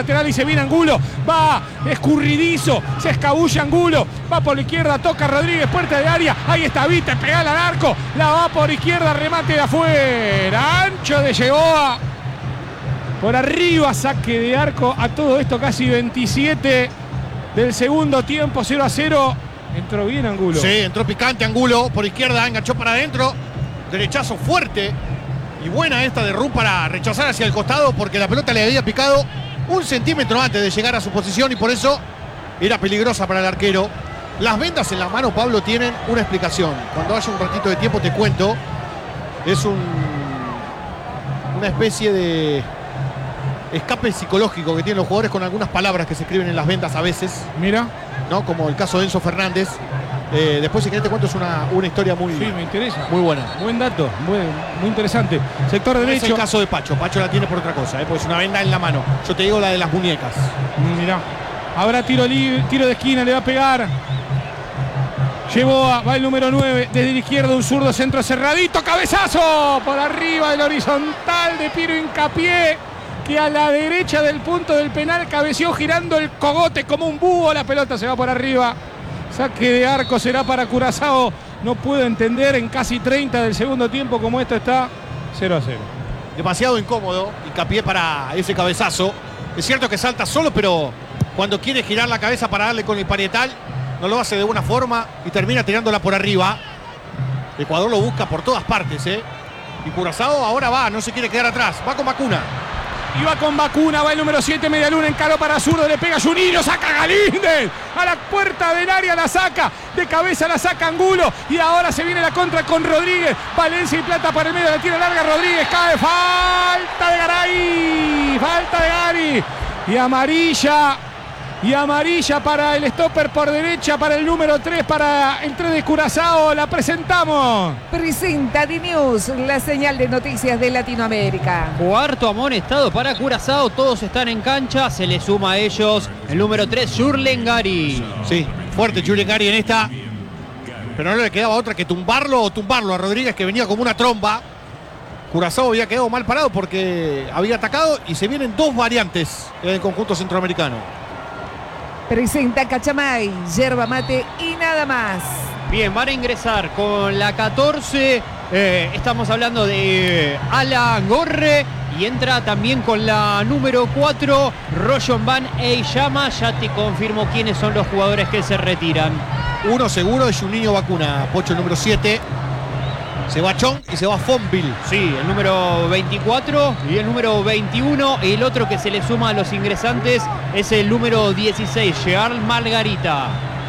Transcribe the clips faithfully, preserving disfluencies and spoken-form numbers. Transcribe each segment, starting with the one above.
lateral y se viene Angulo. Va escurridizo, se escabulle Angulo. Va por la izquierda, toca Rodríguez, puerta de área. Ahí está Vite, pegala al arco. La va por izquierda, remate de afuera. Ancho de Yeboa. Por arriba, saque de arco. A todo esto casi veintisiete del segundo tiempo, cero a cero. Entró bien Angulo. Sí, entró picante Angulo. Por izquierda, enganchó para adentro. Derechazo fuerte. Y buena esta de Rum para rechazar hacia el costado porque la pelota le había picado un centímetro antes de llegar a su posición y por eso era peligrosa para el arquero. Las vendas en la mano, Pablo, tienen una explicación. Cuando haya un ratito de tiempo te cuento. Es un, una especie de escape psicológico que tienen los jugadores con algunas palabras que se escriben en las vendas a veces. Mira. ¿No? Como el caso de Enzo Fernández. Eh, después, si querés, te cuento, es una, una historia muy, sí, me interesa. Muy buena. Buen dato, muy, muy interesante. Sector derecho. Es el caso de Pacho. Pacho la tiene por otra cosa, ¿eh? Porque es una venda en la mano. Yo te digo la de las muñecas. Mirá. Habrá tiro libre, tiro de esquina, le va a pegar. Yeboa, va el número nueve. Desde la izquierda, un zurdo centro cerradito. Cabezazo por arriba del horizontal de Piero Hincapié, que a la derecha del punto del penal cabeció girando el cogote como un búho. La pelota se va por arriba. Saque de arco será para Curazao. No puedo entender en casi treinta del segundo tiempo como esto está. cero a cero. Demasiado incómodo. Hincapié para ese cabezazo. Es cierto que salta solo, pero cuando quiere girar la cabeza para darle con el parietal, no lo hace de buena forma y termina tirándola por arriba. Ecuador lo busca por todas partes, ¿eh? Y Curazao ahora va, no se quiere quedar atrás. Va con Vacuna. Y va con Vacuna, va el número siete, media luna, encaró para zurdo, le pega Juninho, saca Galíndez, a la puerta del área la saca, de cabeza la saca Angulo, y ahora se viene la contra con Rodríguez, Valencia y Plata para el medio, la tira larga Rodríguez, cae, falta de Garay, falta de Gary, y amarilla, y amarilla para el stopper por derecha, para el número tres, para el tres de Curazao, la presentamos. Presenta D-News, la señal de noticias de Latinoamérica. Cuarto amonestado para Curazao, todos están en cancha, se le suma a ellos el número tres, Julen Gary. Sí, fuerte Julen Gary en esta, pero no le quedaba otra que tumbarlo o tumbarlo a Rodríguez, que venía como una tromba. Curazao había quedado mal parado porque había atacado y se vienen dos variantes en el conjunto centroamericano. Presenta Cachamay, yerba mate y nada más. Bien, van a ingresar con la catorce, eh, estamos hablando de Alan Gorre, y entra también con la número cuatro, Royon Van Eyjama. Ya te confirmo quiénes son los jugadores que se retiran. Uno seguro es Juninho Vacuna, Pocho, el número siete. Se va Chong y se va Fonville. Sí, el número veinticuatro y el número veintiuno. Y el otro que se le suma a los ingresantes es el número dieciséis, Gerard Margarita.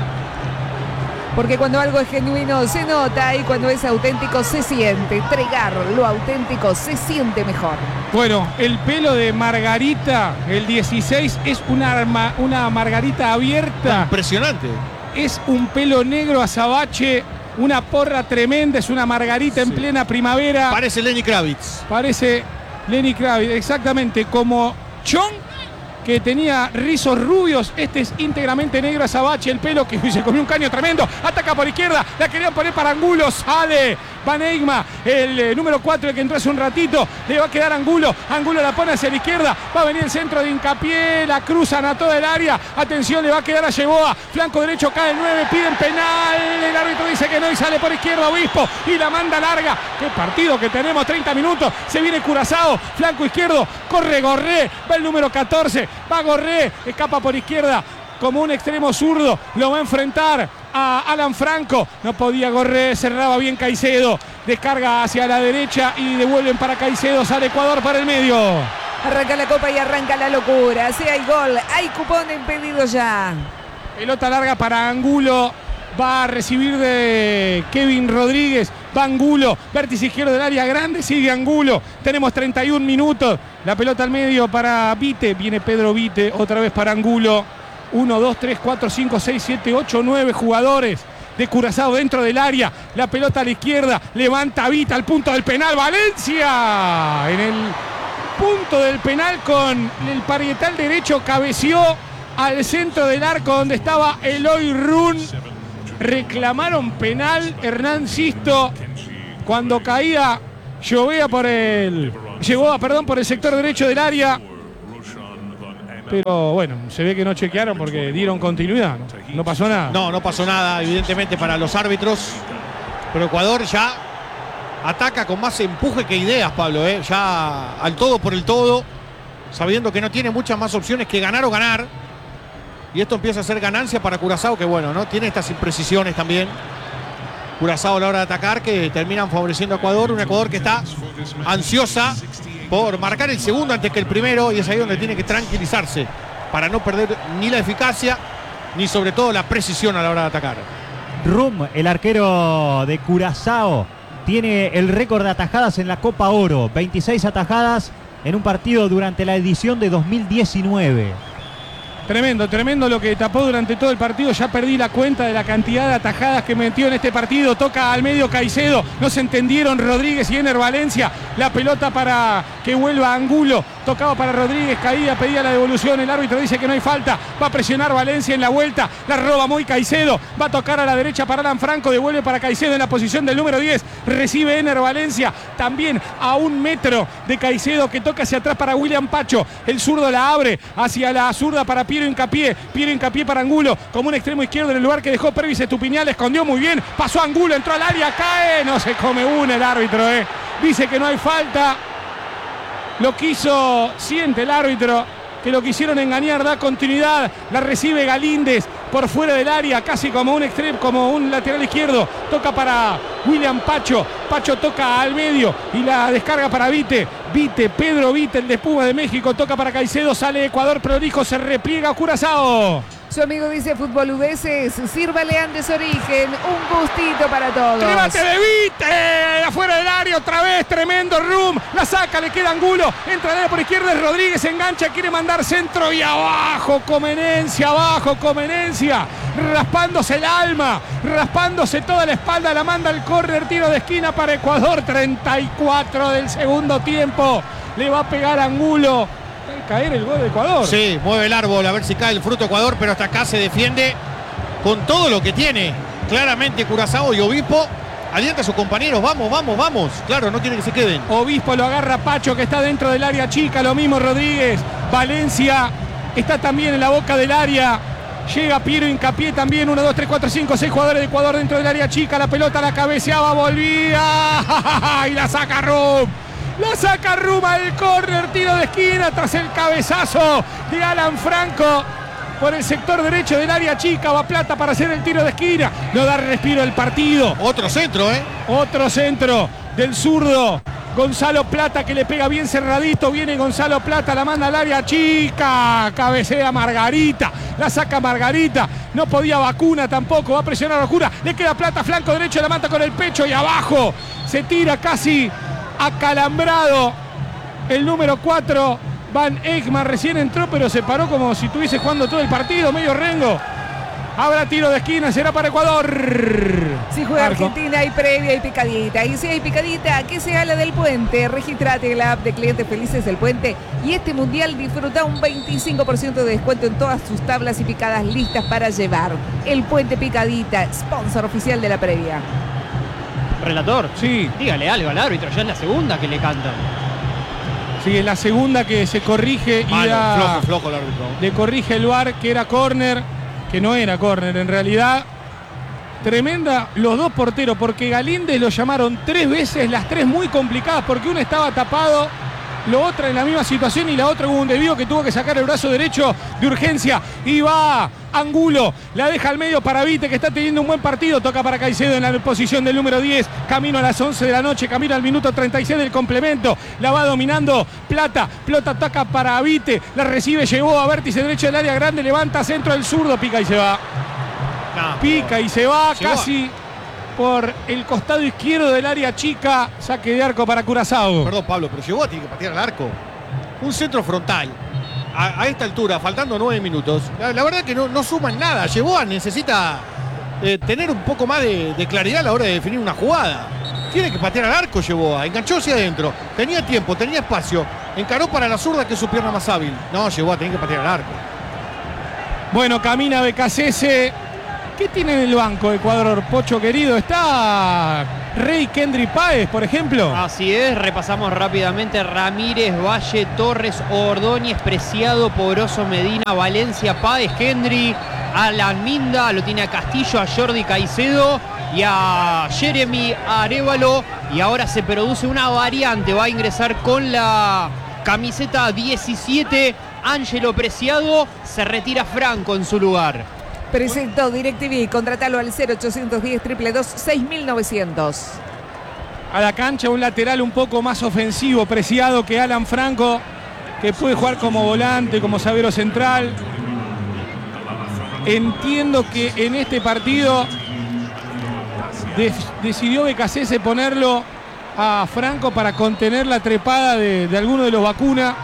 Porque cuando algo es genuino se nota y cuando es auténtico se siente. Tregar lo auténtico se siente mejor. Bueno, el pelo de Margarita, el dieciséis, es una, arma, una Margarita abierta. Impresionante. Es un pelo negro azabache. Una porra tremenda, es una Margarita en sí. plena primavera. Parece Lenny Kravitz. Parece Lenny Kravitz, exactamente, como Chong, que tenía rizos rubios. Este es íntegramente negro azabache, el pelo que se comió un caño tremendo. Ataca por izquierda, la querían poner para Angulo, sale Van Eyjama, el eh, número cuatro, el que entró hace un ratito. Le va a quedar Angulo, Angulo la pone hacia la izquierda, va a venir el centro de Hincapié, la cruzan a toda el área. Atención, le va a quedar a Yeboa, flanco derecho, cae el nueve, piden penal, el árbitro dice que no y sale por izquierda Obispo y la manda larga. Qué partido que tenemos, treinta minutos, se viene Curazao, flanco izquierdo, corre Gorré, va el número catorce, va Gorré, escapa por izquierda como un extremo zurdo, lo va a enfrentar a Alan Franco, no podía Gorré, cerraba bien Caicedo, descarga hacia la derecha y devuelven para Caicedo, sale Ecuador para el medio. Arranca la copa y arranca la locura, si hay gol, hay cupón en pedido ya. Pelota larga para Angulo, va a recibir de Kevin Rodríguez, va Angulo, vértice izquierdo del área grande, sigue Angulo, tenemos treinta y un minutos, la pelota al medio para Vite, viene Pedro Vite, otra vez para Angulo, uno, dos, tres, cuatro, cinco, seis, siete, ocho, nueve jugadores de Curazao dentro del área, la pelota a la izquierda, levanta Vite al punto del penal, Valencia, en el punto del penal con el parietal derecho, cabeció al centro del arco donde estaba Eloy Run. Reclamaron penal Hernán Sisto cuando caía Llovea por el llegó a, perdón, por el sector derecho del área. Pero bueno, se ve que no chequearon porque dieron continuidad. No, no pasó nada. No, no pasó nada, evidentemente, para los árbitros. Pero Ecuador ya ataca con más empuje que ideas, Pablo. ¿eh? Ya al todo por el todo, sabiendo que no tiene muchas más opciones que ganar o ganar. Y esto empieza a ser ganancia para Curazao, que bueno, ¿no? Tiene estas imprecisiones también. Curazao a la hora de atacar, que terminan favoreciendo a Ecuador. Un Ecuador que está ansiosa por marcar el segundo antes que el primero, y es ahí donde tiene que tranquilizarse para no perder ni la eficacia ni sobre todo la precisión a la hora de atacar. Rum, el arquero de Curazao, tiene el récord de atajadas en la Copa Oro, veintiséis atajadas en un partido durante la edición de dos mil diecinueve. Tremendo, tremendo lo que tapó durante todo el partido. Ya perdí la cuenta de la cantidad de atajadas que metió en este partido. Toca al medio Caicedo. No se entendieron Rodríguez y Ener Valencia. La pelota para que vuelva Angulo. Tocaba para Rodríguez, caía, pedía la devolución. El árbitro dice que no hay falta. Va a presionar Valencia en la vuelta. La roba muy Caicedo. Va a tocar a la derecha para Alan Franco. Devuelve para Caicedo en la posición del número diez. Recibe Ener Valencia. También a un metro de Caicedo, que toca hacia atrás para William Pacho. El zurdo la abre hacia la zurda para Piero Hincapié. Piero Hincapié para Angulo. Como un extremo izquierdo en el lugar que dejó Pervis Estupiñán. Escondió muy bien. Pasó Angulo. Entró al área. Cae. No se come una el árbitro. Eh. Dice que no hay falta. Lo quiso, siente el árbitro que lo quisieron engañar, da continuidad, la recibe Galíndez por fuera del área, casi como un extremo, como un lateral izquierdo, toca para William Pacho, Pacho toca al medio y la descarga para Vite, Vite, Pedro Vite, el de Puma de México, toca para Caicedo, sale Ecuador prolijo, se repliega Curazao. Su amigo dice Fútbol Udeses, sírvale Andes Origen, un gustito para todos. ¡Remate de Vite! Afuera del área otra vez, tremendo Rum, la saca, le queda Angulo, entra de por izquierda, Rodríguez engancha, quiere mandar centro y abajo, Comenencia, abajo, Comenencia, raspándose el alma, raspándose toda la espalda, la manda al córner, tiro de esquina para Ecuador, treinta y cuatro del segundo tiempo, le va a pegar Angulo. Caer el gol de Ecuador. Sí, mueve el árbol a ver si cae el fruto Ecuador, pero hasta acá se defiende con todo lo que tiene. Claramente Curazao y Obispo alienta a sus compañeros. Vamos, vamos, vamos. Claro, no quiere que se queden. Obispo lo agarra Pacho, que está dentro del área chica. Lo mismo Rodríguez. Valencia está también en la boca del área. Llega Piero Hincapié también. uno, dos, tres, cuatro, cinco, seis jugadores de Ecuador dentro del área chica. La pelota la cabeceaba, volvía. Y la saca Rum. La saca Ruma del córner, tiro de esquina tras el cabezazo de Alan Franco por el sector derecho del área chica. Va Plata para hacer el tiro de esquina. No da respiro el partido. Otro centro, ¿eh? Otro centro del zurdo Gonzalo Plata, que le pega bien cerradito. Viene Gonzalo Plata, la manda al área chica. Cabecea Margarita. La saca Margarita. No podía Vacuna tampoco. Va a presionar a Vacuna. Le queda Plata, flanco derecho, la mata con el pecho y abajo. Se tira casi acalambrado el número cuatro, Van Eyckman. Recién entró, pero se paró como si estuviese jugando todo el partido, medio rengo. Habrá tiro de esquina, será para Ecuador. Si juega Arco. Argentina hay previa y picadita. Y si hay picadita, ¿qué se habla del Puente? Regístrate en la app de Clientes Felices del Puente y este mundial disfruta un veinticinco por ciento de descuento en todas sus tablas y picadas listas para llevar. El Puente Picadita, sponsor oficial de la previa. Relator, Sí. dígale algo al árbitro, ya es la segunda que le cantan. Sí, es la segunda que se corrige y Malo, da- flojo, flojo el árbitro. le corrige el V A R, que era córner, que no era córner en realidad. Tremenda los dos porteros, porque Galíndez lo llamaron tres veces, las tres muy complicadas, porque uno estaba tapado, lo otra en la misma situación y la otra hubo un desvío que tuvo que sacar el brazo derecho de urgencia. Y va Angulo, la deja al medio para Vite, que está teniendo un buen partido. Toca para Caicedo en la posición del número diez. Camino a las once de la noche, camino al minuto treinta y seis del complemento. La va dominando Plata. Plata ataca para Vite, la recibe, llegó a vértice derecho del área grande, levanta centro del zurdo, pica y se va. No, Pica y se va Llegó a- casi por el costado izquierdo del área chica. Saque de arco para Curazao. Perdón, Pablo, pero llegó, tiene que patear al arco. Un centro frontal. A, a esta altura, faltando nueve minutos. La, la verdad que no, no suman nada. Yeboah necesita eh, tener un poco más de, de claridad a la hora de definir una jugada. Tiene que patear al arco Yeboah. Enganchó hacia adentro. Tenía tiempo, tenía espacio. Encaró para la zurda, que es su pierna más hábil. No, Yeboah tenía que patear al arco. Bueno, camina Becasese. ¿Qué tiene en el banco Ecuador, Pocho querido? Está Rey Kendry Páez, por ejemplo. Así es, repasamos rápidamente: Ramírez, Valle, Torres, Ordóñez, Preciado, Poroso, Medina, Valencia, Páez, Kendry, Alan Minda, lo tiene a Castillo, a Jordi Caicedo y a Jeremy Arévalo. Y ahora se produce una variante, va a ingresar con la camiseta diecisiete Ángelo Preciado, se retira Franco en su lugar. Presentó DirecTV, contratalo al cero ochocientos diez, dos dos dos, seis mil novecientos. A la cancha un lateral un poco más ofensivo, Preciado, que Alan Franco, que puede jugar como volante, como zaguero central. Entiendo que en este partido de, decidió Becasese ponerlo a Franco para contener la trepada de, de alguno de los Vacuna.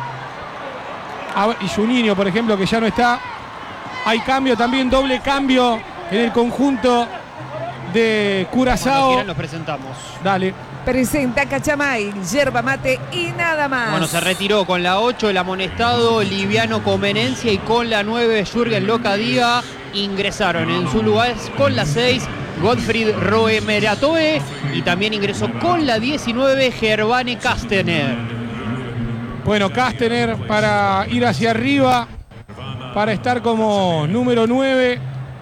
A, y Juninho, por ejemplo, que ya no está. Hay cambio también, doble cambio en el conjunto de Curazao. Cuando quieran los presentamos. Dale. Presenta Cachamay, yerba mate y nada más. Bueno, se retiró con la ocho el amonestado Liviano Comenencia y con la nueve Jürgen Locadía. Ingresaron en su lugar con la seis Gottfried Roemeratoe y también ingresó con la diecinueve Gervane Castaner. Bueno, Castaner para ir hacia arriba, para estar como número nueve.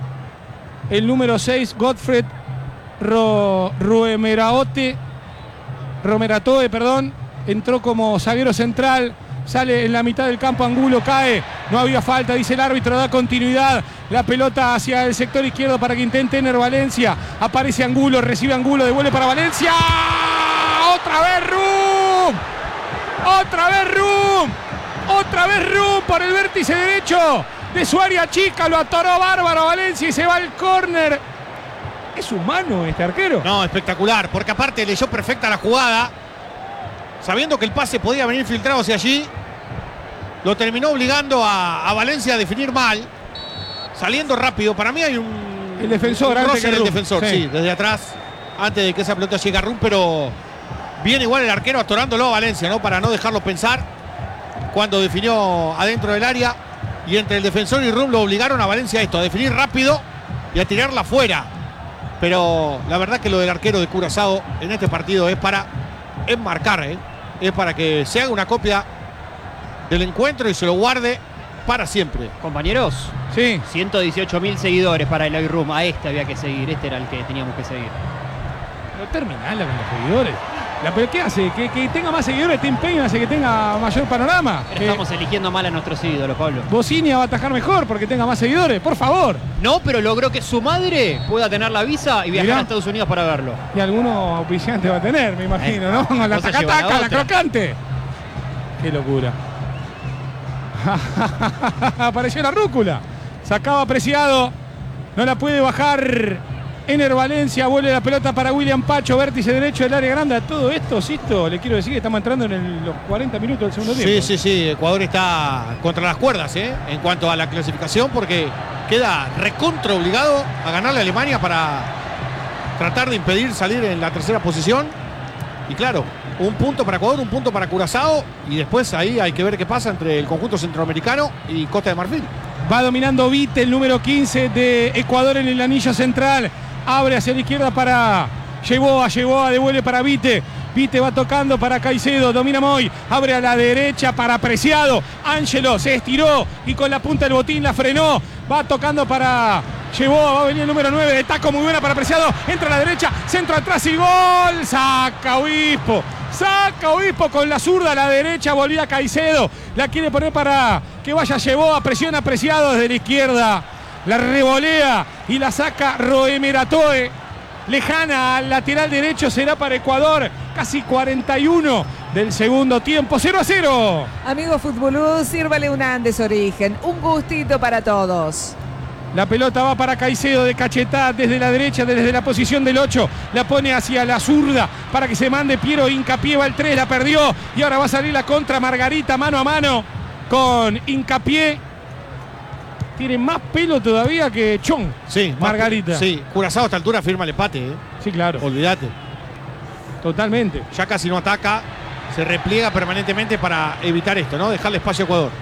El número seis, Gottfried Ro, Roemeratoe, Romeratoe, perdón, entró como zaguero central. Sale en la mitad del campo Angulo, cae, no había falta, dice el árbitro, da continuidad, la pelota hacia el sector izquierdo para que intente Ener Valencia, aparece Angulo, recibe Angulo, devuelve para Valencia, otra vez Rum, otra vez Rum, otra vez Rum por el vértice derecho de su área chica, lo atoró bárbaro Valencia y se va al córner. ¿Es humano este arquero? No, espectacular, porque aparte leyó perfecta la jugada, sabiendo que el pase podía venir filtrado hacia allí, lo terminó obligando a, a Valencia a definir mal, saliendo rápido. Para mí hay un, el defensor, un antes roce que en el Rum. defensor, sí. sí, desde atrás, antes de que esa pelota llegue a Rum, pero viene igual el arquero atorándolo a Valencia, ¿no? Para no dejarlo pensar cuando definió adentro del área, y entre el defensor y Rum lo obligaron a Valencia a esto, a definir rápido y a tirarla fuera. Pero la verdad que lo del arquero de Curazao en este partido es para enmarcar, ¿eh? Es para que se haga una copia del encuentro y se lo guarde para siempre. Compañeros, Sí. ciento dieciocho mil seguidores para el iRoom. A este había que seguir, este era el que teníamos que seguir. Pero terminala con los seguidores. La, ¿Pero qué hace? ¿Que, que tenga más seguidores te empeña, hace que tenga mayor panorama? Pero Que estamos eligiendo mal a nuestros ídolos, Pablo. Bocinia va a atajar mejor porque tenga más seguidores, por favor. No, pero logró que su madre pueda tener la visa y viajar Mirá. a Estados Unidos para verlo. Y alguno auspiciante va a tener, me imagino, Eh, ¿no? La vos se lleva la taca-taca, la otra. crocante. Qué locura. Apareció la rúcula. Sacaba Preciado. No la puede bajar Ener Valencia. Vuelve la pelota para William Pacho. Vértice derecho del área grande. A todo esto, Sisto, le quiero decir que estamos entrando en el- los cuarenta minutos del segundo Sí, tiempo. sí, sí. Ecuador está contra las cuerdas, ¿eh? En cuanto a la clasificación, porque queda recontra obligado a ganarle a Alemania para tratar de impedir salir en la tercera posición. Y claro, un punto para Ecuador, un punto para Curazao. Y después ahí hay que ver qué pasa entre el conjunto centroamericano y Costa de Marfil. Va dominando Vite, el número quince de Ecuador en el anillo central. Abre hacia la izquierda para Yeboa. Yeboa devuelve para Vite. Vite va tocando para Caicedo. Domina Moy. Abre a la derecha para Preciado. Ángelo se estiró y con la punta del botín la frenó. Va tocando para Yeboa. Va a venir el número nueve de taco. Muy buena para Preciado. Entra a la derecha. Centro atrás y gol. Saca Obispo. Saca Obispo con la zurda a la derecha. Volvía Caicedo. La quiere poner para que vaya Yeboa. Presiona Preciado desde la izquierda. La revolea y la saca Roemeratoe. Lejana al lateral derecho, será para Ecuador. Casi cuarenta y uno del segundo tiempo. cero a cero. Amigo Futbolú, sírvale un Andes Origen. Un gustito para todos. La pelota va para Caicedo de cachetada desde la derecha, desde la posición del ocho. La pone hacia la zurda para que se mande Piero Hincapié. Va el tres, la perdió. Y ahora va a salir la contra Margarita mano a mano con Hincapié. Tiene más pelo todavía que Chong. Sí, Margarita. Sí, Curazao a esta altura firma el empate, ¿eh? Sí, claro. Olvídate. Totalmente. Ya casi no ataca, se repliega permanentemente para evitar esto, ¿no? Dejarle espacio a Ecuador.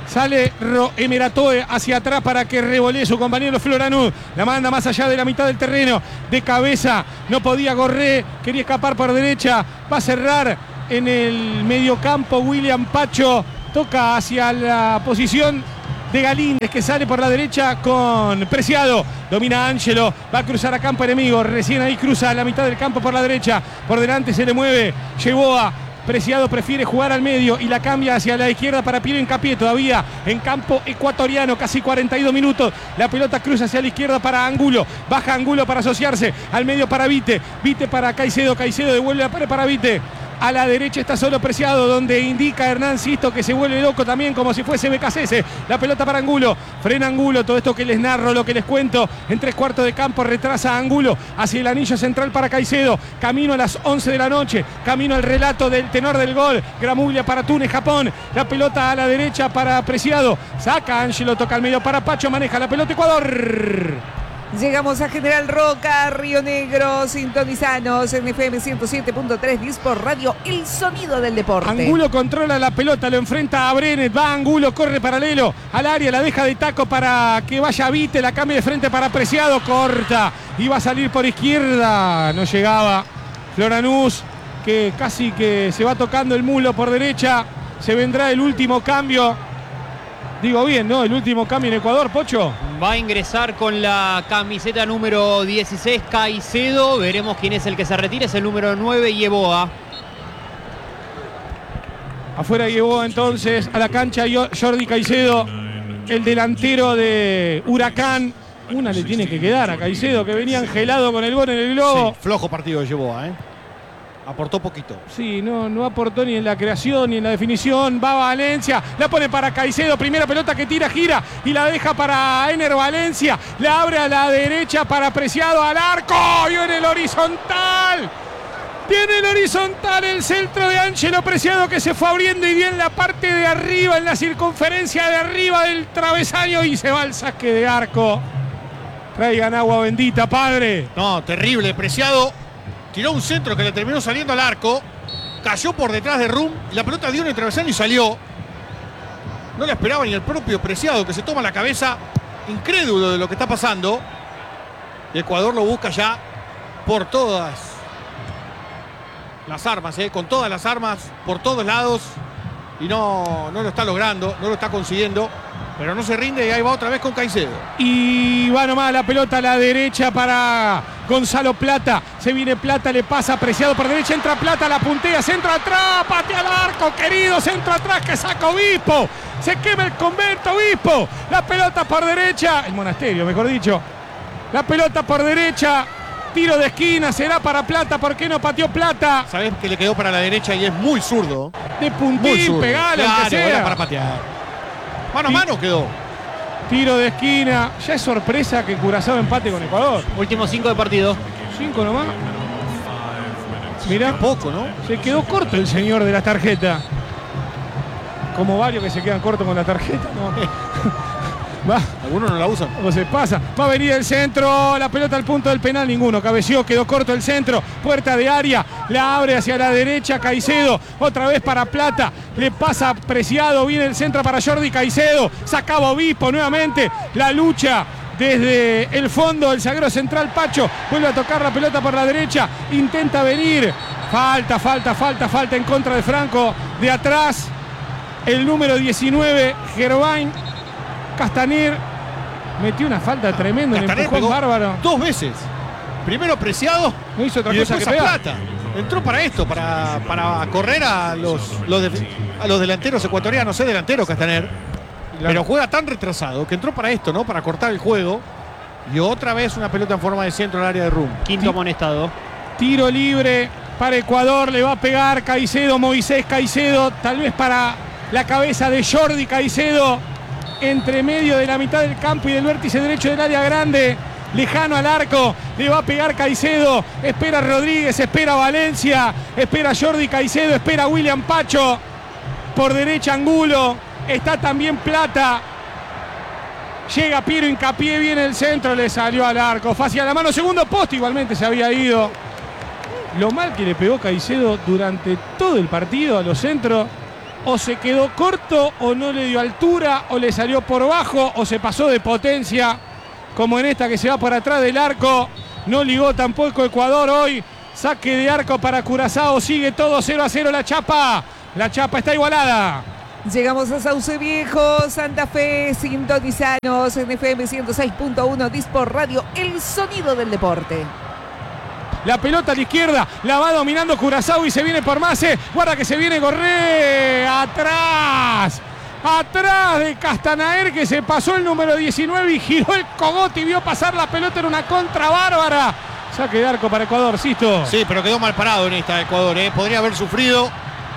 Sale Ro Emeratoe hacia atrás para que revolee su compañero Floranús. La manda más allá de la mitad del terreno. De cabeza. No podía Gorré. Quería escapar por derecha. Va a cerrar en el mediocampo William Pacho. Toca hacia la posición de Galíndez, que sale por la derecha con Preciado. Domina Ángelo. Va a cruzar a campo enemigo. Recién ahí cruza a la mitad del campo por la derecha. Por delante se le mueve Yeboah. Preciado prefiere jugar al medio y la cambia hacia la izquierda para Piero Hincapié, todavía en campo ecuatoriano, casi cuarenta y dos minutos. La pelota cruza hacia la izquierda para Angulo, baja Angulo para asociarse, al medio para Vite, Vite para Caicedo, Caicedo devuelve la pared para Vite. A la derecha está solo Preciado, donde indica Hernán Sisto que se vuelve loco también, como si fuese B K C S. La pelota para Angulo, frena Angulo, todo esto que les narro, lo que les cuento. En tres cuartos de campo retrasa Angulo hacia el anillo central para Caicedo. Camino a las once de la noche, camino al relato del tenor del gol. Gramuglia para Túnez, Japón. La pelota a la derecha para Preciado. Saca Ángelo, toca al medio para Pacho, maneja la pelota Ecuador. Llegamos a General Roca, Río Negro, sintonizanos en F M ciento siete punto tres, Disport Radio, el sonido del deporte. Angulo controla la pelota, lo enfrenta a Brenet, va Angulo, corre paralelo al área, la deja de taco para que vaya Vite, la cambia de frente para Preciado, corta, y va a salir por izquierda, no llegaba. Floranús, que casi que se va tocando el mulo por derecha, se vendrá el último cambio. Digo bien, ¿no? El último cambio en Ecuador, Pocho. Va a ingresar con la camiseta número dieciséis Caicedo. Veremos quién es el que se retira. Es el número nueve, Yeboah. Afuera Yeboah entonces. A la cancha Jordi Caicedo, el delantero de Huracán. Una le tiene que quedar a Caicedo, que venía angelado con el gol en el globo. Sí, flojo partido de Yeboah, ¿eh? Aportó poquito. Sí, no, no aportó ni en la creación ni en la definición. Va Valencia, la pone para Caicedo. Primera pelota que tira, gira y la deja para Ener Valencia. La abre a la derecha para Preciado al arco. Y en el horizontal. Tiene el horizontal el centro de Ángelo Preciado, que se fue abriendo y bien la parte de arriba, en la circunferencia de arriba del travesaño. Y se va al saque de arco. Traigan agua bendita, padre. No, terrible. Preciado tiró un centro que le terminó saliendo al arco. Cayó por detrás de Rum. Y la pelota dio en el travesaño y salió. No la esperaba ni el propio Preciado, que se toma la cabeza, incrédulo de lo que está pasando. Y Ecuador lo busca ya por todas las armas, ¿eh? Con todas las armas, por todos lados. Y no, no lo está logrando, no lo está consiguiendo. Pero no se rinde y ahí va otra vez con Caicedo. Y va nomás la pelota a la derecha para Gonzalo Plata. Se viene Plata, le pasa Preciado por derecha. Entra Plata, la puntea, centro atrás, patea al arco, querido, centro atrás que saca Obispo. Se quema el convento, Obispo. La pelota por derecha, el monasterio, mejor dicho. La pelota por derecha, tiro de esquina, será para Plata. ¿Por qué no pateó Plata? Sabés que le quedó para la derecha y es muy zurdo. De puntín, pegalo, claro, aunque sea. era para patear. Mano a mano quedó. Tiro de esquina. Ya es sorpresa que Curazao empate con Ecuador. Últimos cinco de partido. Cinco nomás. Mirá, poco, ¿no? Se quedó corto el señor de la tarjeta. Como varios que se quedan cortos con la tarjeta, ¿no? Va. Algunos no la usan. O se pasa. Va a venir el centro. La pelota al punto del penal. Ninguno. Cabeció. Quedó corto el centro. Puerta de área. La abre hacia la derecha. Caicedo. Otra vez para Plata. Le pasa Preciado. Viene el centro para Jordi Caicedo. Sacaba Obispo nuevamente. La lucha desde el fondo. El zaguero central Pacho. Vuelve a tocar la pelota por la derecha. Intenta venir. Falta, falta, falta, falta en contra de Franco. De atrás. El número diecinueve. Gervain Castaner metió una falta tremenda en el empujón bárbaro. Dos veces. Primero Preciado. No hizo otra y cosa después que a pegar. Plata. Entró para esto, para, para correr a los, los de, a los delanteros ecuatorianos. Es delantero Castaner. Claro. Pero juega tan retrasado que entró para esto, ¿no? Para cortar el juego. Y otra vez una pelota en forma de centro en el área de Rum. Quinto amonestado. Tiro libre para Ecuador. Le va a pegar Caicedo, Moisés Caicedo. Tal vez para la cabeza de Jordi Caicedo. Entre medio de la mitad del campo y del vértice derecho del área grande, lejano al arco, le va a pegar Caicedo, espera Rodríguez, espera Valencia, espera Jordi Caicedo, espera William Pacho, por derecha Angulo, está también Plata, llega Piero Hincapié, viene el centro, le salió al arco, fácil a la mano, segundo poste, igualmente se había ido. Lo mal que le pegó Caicedo durante todo el partido a los centros. o se quedó corto, o no le dio altura, o le salió por bajo, o se pasó de potencia, como en esta que se va por atrás del arco. No ligó tampoco Ecuador hoy. Saque de arco para Curazao, sigue todo cero a cero la chapa. La chapa está igualada. Llegamos a Sauce Viejo, Santa Fe, sintonizanos en F M ciento seis punto uno, Dispor Radio, el sonido del deporte. La pelota a la izquierda, la va dominando Curazao y se viene por Mase. Guarda que se viene Gorré, atrás. Atrás de Castanaer, que se pasó el número diecinueve y giró el cogote y vio pasar la pelota en una contra bárbara. Saque de arco para Ecuador, Sisto. Sí, pero quedó mal parado en esta Ecuador, ¿eh? Podría haber sufrido.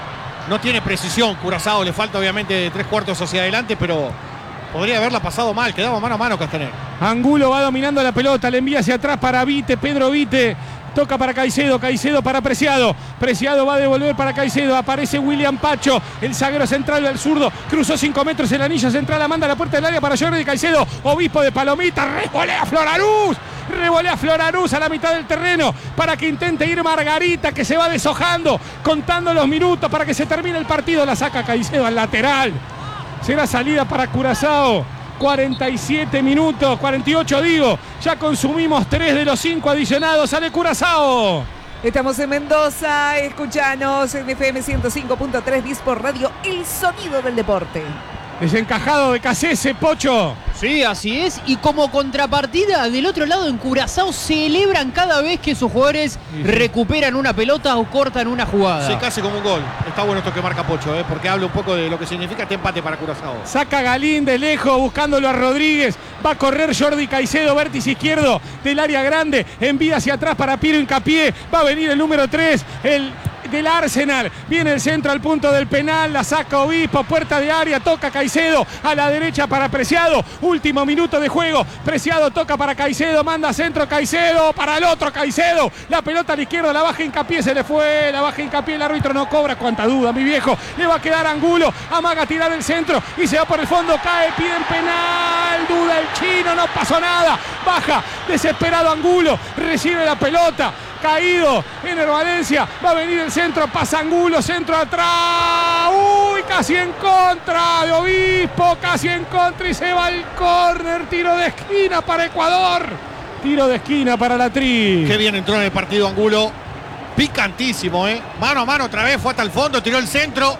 No tiene precisión Curazao, le falta obviamente tres cuartos hacia adelante, pero podría haberla pasado mal, quedaba mano a mano Castaner. Angulo va dominando la pelota, le envía hacia atrás para Vite, Pedro Vite. Toca para Caicedo, Caicedo para Preciado. Preciado va a devolver para Caicedo. Aparece William Pacho, el zaguero central del zurdo. Cruzó cinco metros el anillo central, la manda a la puerta del área para Jordi Caicedo. Obispo de Palomita, revolea Florarús. Revolea Florarús a la mitad del terreno para que intente ir Margarita, que se va deshojando, contando los minutos para que se termine el partido. La saca Caicedo al lateral. Será salida para Curazao. cuarenta y siete minutos, cuarenta y ocho digo. Ya consumimos tres de los cinco adicionados. Sale Curazao. Estamos en Mendoza, escuchanos en F M ciento cinco punto tres, Dispor Radio, el sonido del deporte. Desencajado de Cacese, Pocho. Sí, así es. Y como contrapartida, del otro lado en Curazao celebran cada vez que sus jugadores sí, sí. recuperan una pelota o cortan una jugada. Se casi como un gol. Está bueno esto que marca Pocho, ¿eh? Porque habla un poco de lo que significa este empate para Curazao. Saca Galín de lejos buscándolo a Rodríguez. Va a correr Jordi Caicedo, vértice izquierdo del área grande. Envía hacia atrás para Piero Hincapié. Va a venir el número tres, el del Arsenal. Viene el centro al punto del penal. La saca Obispo, puerta de área. Toca Caicedo a la derecha para Preciado. Último minuto de juego. Preciado toca para Caicedo. Manda centro Caicedo para el otro Caicedo. La pelota a la izquierda. La baja Hincapié. Se le fue. La baja Hincapié. El árbitro no cobra. Cuánta duda, mi viejo. Le va a quedar Angulo. Amaga a tirar el centro y se va por el fondo. Cae. Piden penal. Duda el chino. No pasó nada. Baja. Desesperado Angulo. Recibe la pelota. Caído Ener Valencia, va a venir el centro, pasa Angulo, centro atrás, uy, casi en contra de Obispo, casi en contra y se va el córner, tiro de esquina para Ecuador, tiro de esquina para la Tri. Qué bien entró en el partido Angulo, picantísimo, ¿eh? Mano a mano otra vez, fue hasta el fondo, tiró el centro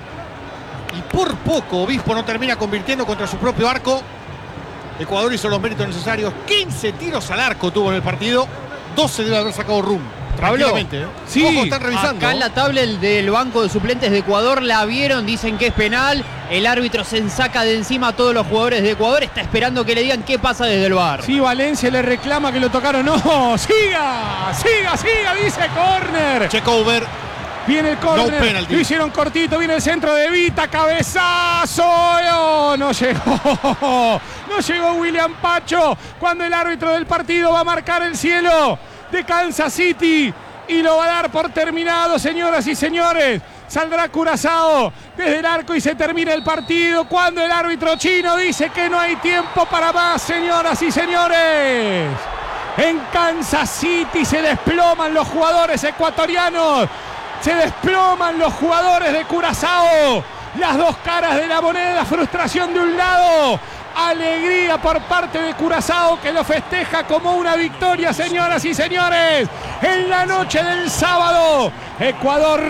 y por poco Obispo no termina convirtiendo contra su propio arco. Ecuador hizo los méritos necesarios, quince tiros al arco tuvo en el partido, doce debe haber sacado Rum. Tranquilamente, ¿eh? Sí, ojo, están revisando. Acá en la tabla del banco de suplentes de Ecuador la vieron, dicen que es penal. El árbitro se ensaca de encima a todos los jugadores de Ecuador. Está esperando que le digan qué pasa desde el V A R. Sí, Valencia le reclama que lo tocaron. No, siga, siga, siga, dice córner. Check over. Viene el córner, no penalty. Lo hicieron cortito, viene el centro de Vita, cabezazo, oh, no llegó, no llegó William Pacho, cuando el árbitro del partido va a marcar el cielo de Kansas City y lo va a dar por terminado, señoras y señores. Saldrá Curazao desde el arco y se termina el partido cuando el árbitro chino dice que no hay tiempo para más, señoras y señores. En Kansas City se desploman los jugadores ecuatorianos. Se desploman los jugadores de Curazao. Las dos caras de la moneda. Frustración de un lado. Alegría por parte de Curazao, que lo festeja como una victoria, señoras y señores. En la noche del sábado. Ecuador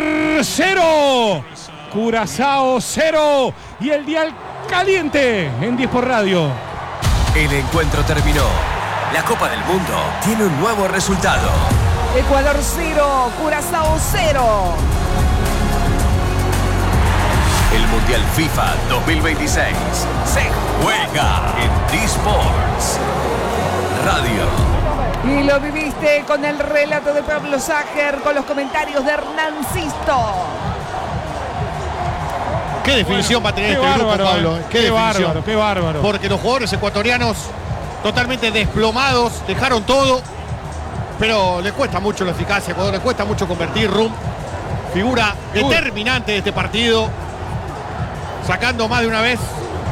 cero. Curazao cero. Y el dial caliente en Dispor Radio. El encuentro terminó. La Copa del Mundo tiene un nuevo resultado. Ecuador cero, Curazao cero. El Mundial FIFA dos mil veintiséis se juega en Disports Radio. Y lo viviste con el relato de Pablo Ságer, con los comentarios de Hernán Sisto. Qué definición bueno, va a tener qué este bárbaro, grupo, Pablo. eh. Qué, qué definición. bárbaro, qué bárbaro. Porque los jugadores ecuatorianos totalmente desplomados, dejaron todo. Pero le cuesta mucho la eficacia, Ecuador le cuesta mucho convertir. Rum, figura Uy. determinante de este partido, sacando más de una vez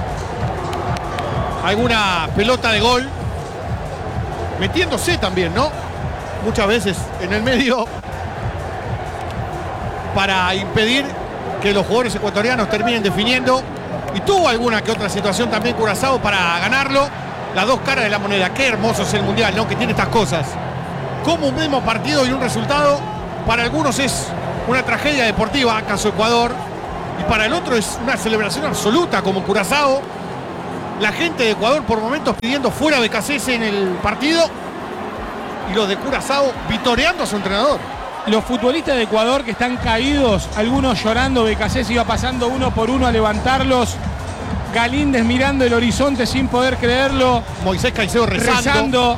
alguna pelota de gol, metiéndose también, ¿no? Muchas veces en el medio para impedir que los jugadores ecuatorianos terminen definiendo. Y tuvo alguna que otra situación también Curazao para ganarlo. Las dos caras de la moneda. Qué hermoso es el Mundial, ¿no? Que tiene estas cosas. Como un mismo partido y un resultado, para algunos es una tragedia deportiva, acaso Ecuador, y para el otro es una celebración absoluta, como Curazao. La gente de Ecuador por momentos pidiendo fuera B K C S en el partido, y los de Curazao vitoreando a su entrenador. Los futbolistas de Ecuador que están caídos, algunos llorando, B K C S iba pasando uno por uno a levantarlos. Galíndez mirando el horizonte sin poder creerlo. Moisés Caicedo rezando. rezando.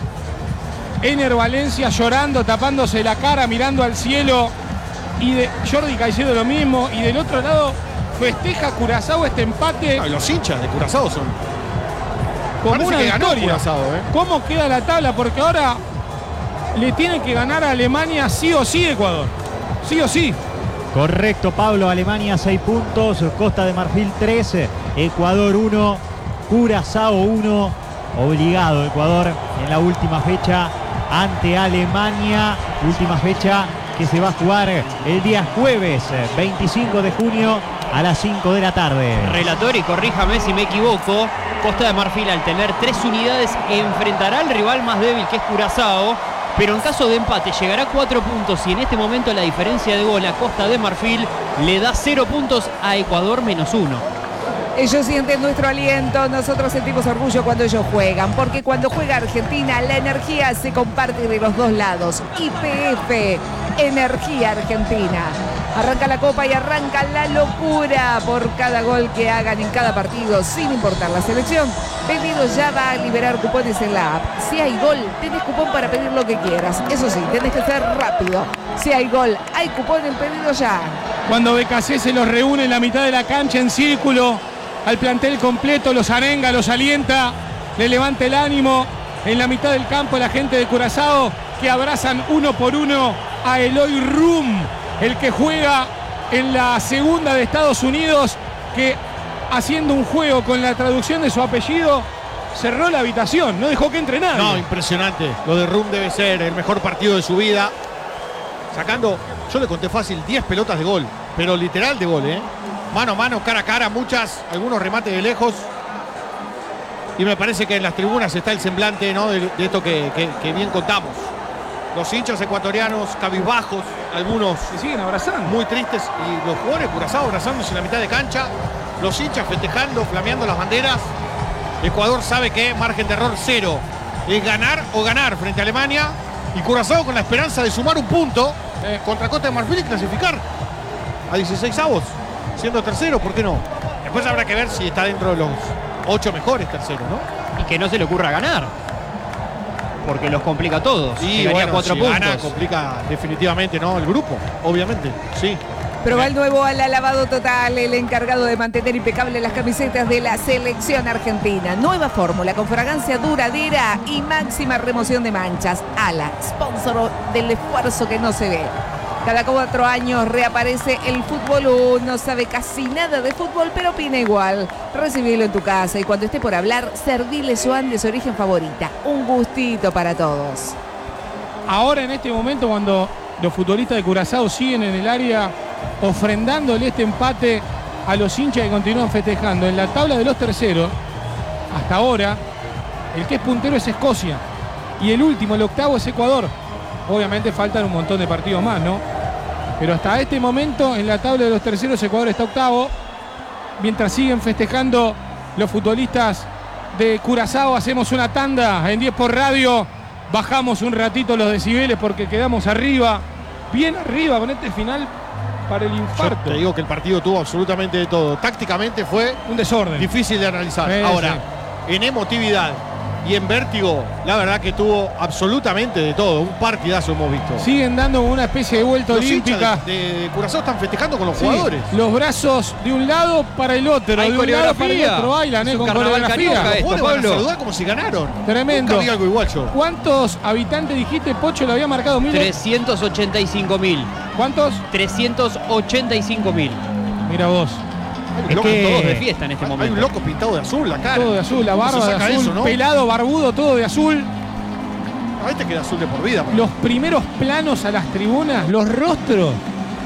Ener Valencia llorando, tapándose la cara, mirando al cielo. Y de Jordi Caicedo lo mismo. Y del otro lado festeja Curazao este empate. No, los hinchas de Curazao son. Como Parece una que ganó victoria. Curazao, ¿eh? ¿Cómo queda la tabla? Porque ahora le tiene que ganar a Alemania sí o sí Ecuador. Sí o sí. Correcto, Pablo. Alemania seis puntos, Costa de Marfil tres, Ecuador uno, Curazao uno. Obligado Ecuador en la última fecha ante Alemania. Última fecha que se va a jugar el día jueves veinticinco de junio a las cinco de la tarde. Relator, y corríjame si me equivoco, Costa de Marfil al tener tres unidades enfrentará al rival más débil, que es Curazao, pero en caso de empate llegará a cuatro puntos, y en este momento la diferencia de gol a Costa de Marfil le da cero puntos a Ecuador menos uno. Ellos sienten nuestro aliento, nosotros sentimos orgullo cuando ellos juegan, porque cuando juega Argentina la energía se comparte de los dos lados. Y P F, Energía Argentina. Arranca la copa y arranca la locura por cada gol que hagan en cada partido, sin importar la selección. Pedido ya va a liberar cupones en la app. Si hay gol, tenés cupón para pedir lo que quieras. Eso sí, tenés que ser rápido. Si hay gol, hay cupón en Pedido Ya. Cuando B K C se los reúne en la mitad de la cancha en círculo, al plantel completo, los arenga, los alienta, le levanta el ánimo. En la mitad del campo la gente de Curazao, que abrazan uno por uno a Eloy Rum, el que juega en la segunda de Estados Unidos, que haciendo un juego con la traducción de su apellido cerró la habitación, no dejó que entre nadie. No, impresionante. Lo de Rum debe ser el mejor partido de su vida. Sacando, yo le conté fácil, diez pelotas de gol, pero literal de gol, ¿eh? Mano a mano, cara a cara, muchas, algunos remates de lejos. Y me parece que en las tribunas está el semblante, ¿no? de, de esto que, que, que bien contamos. Los hinchas ecuatorianos cabizbajos, algunos Se siguen abrazando. muy tristes, y los jugadores de Curazao abrazándose en la mitad de cancha, los hinchas festejando, flameando las banderas. Ecuador sabe que margen de error cero, es ganar o ganar frente a Alemania, y Curazao con la esperanza de sumar un punto eh, contra Costa de Marfil y clasificar a dieciséis avos, siendo tercero, ¿por qué no? Después habrá que ver si está dentro de los ocho mejores terceros, ¿no? Y que no se le ocurra ganar, porque los complica a todos. Y Llegaría bueno, a cuatro si puntos. gana, complica definitivamente, ¿no? El grupo, obviamente, sí. Pero va el nuevo Ala Lavado Total, el encargado de mantener impecable las camisetas de la selección argentina. Nueva fórmula con fragancia duradera y máxima remoción de manchas. Ala, sponsor del esfuerzo que no se ve. Cada cuatro años reaparece el fútbol. No sabe casi nada de fútbol, pero opina igual. Recibilo en tu casa y cuando esté por hablar, servile su de su origen favorita. Un gustito para todos. Ahora en este momento, cuando los futbolistas de Curazao siguen en el área ofrendándole este empate a los hinchas que continúan festejando, en la tabla de los terceros, hasta ahora, el que es puntero es Escocia y el último, el octavo, es Ecuador. Obviamente faltan un montón de partidos más, ¿no? Pero hasta este momento en la tabla de los terceros Ecuador está octavo. Mientras siguen festejando los futbolistas de Curazao, hacemos una tanda en diez por radio. Bajamos un ratito los decibeles porque quedamos arriba, bien arriba con este final para el infarto. Yo te digo que el partido tuvo absolutamente de todo. Tácticamente fue un desorden. difícil de analizar. Sí, Ahora, sí. en emotividad y en vértigo, la verdad que tuvo absolutamente de todo. Un partidazo hemos visto. Siguen dando una especie de vuelta Los olímpica. hinchas de, de Curazao están festejando con los Sí, jugadores. los brazos de un lado para el otro, Hay de un lado para el coreografía. otro, bailan, Es ¿eh? un Con carnaval coreografía. carioca Los esto, jugadores van a Pablo. saludar como si ganaron. Tremendo. Nunca vi algo igual yo. ¿Cuántos habitantes dijiste, Pocho? Lo había marcado mil. trescientos ochenta y cinco mil. ¿Cuántos? trescientos ochenta y cinco mil. Mira vos. Hay un Es loco- que que- todos de fiesta en este hay momento. un loco pintado de azul la cara. Todo de azul, la ¿Cómo se barba de saca azul, eso, no? pelado, barbudo, todo de azul. A este queda azul de por vida. Los primeros planos a las tribunas, los rostros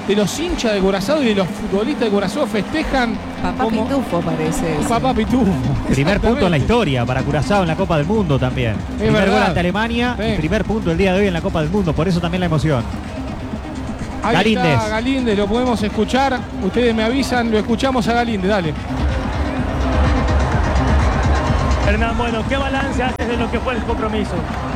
de los hinchas de Curazao y de los futbolistas de Curazao festejan Papá como Pitufo parece. ese. Papá Pitufo. Primer punto en la historia para Curazao en la Copa del Mundo también. Es Primer verdad. gol ante Alemania Sí. y primer punto el día de hoy en la Copa del Mundo. Por eso también la emoción. Ahí Galíndez. está Galíndez, lo podemos escuchar. Ustedes me avisan, lo escuchamos a Galíndez, dale. Hernán, bueno, ¿qué balance haces de lo que fue el compromiso?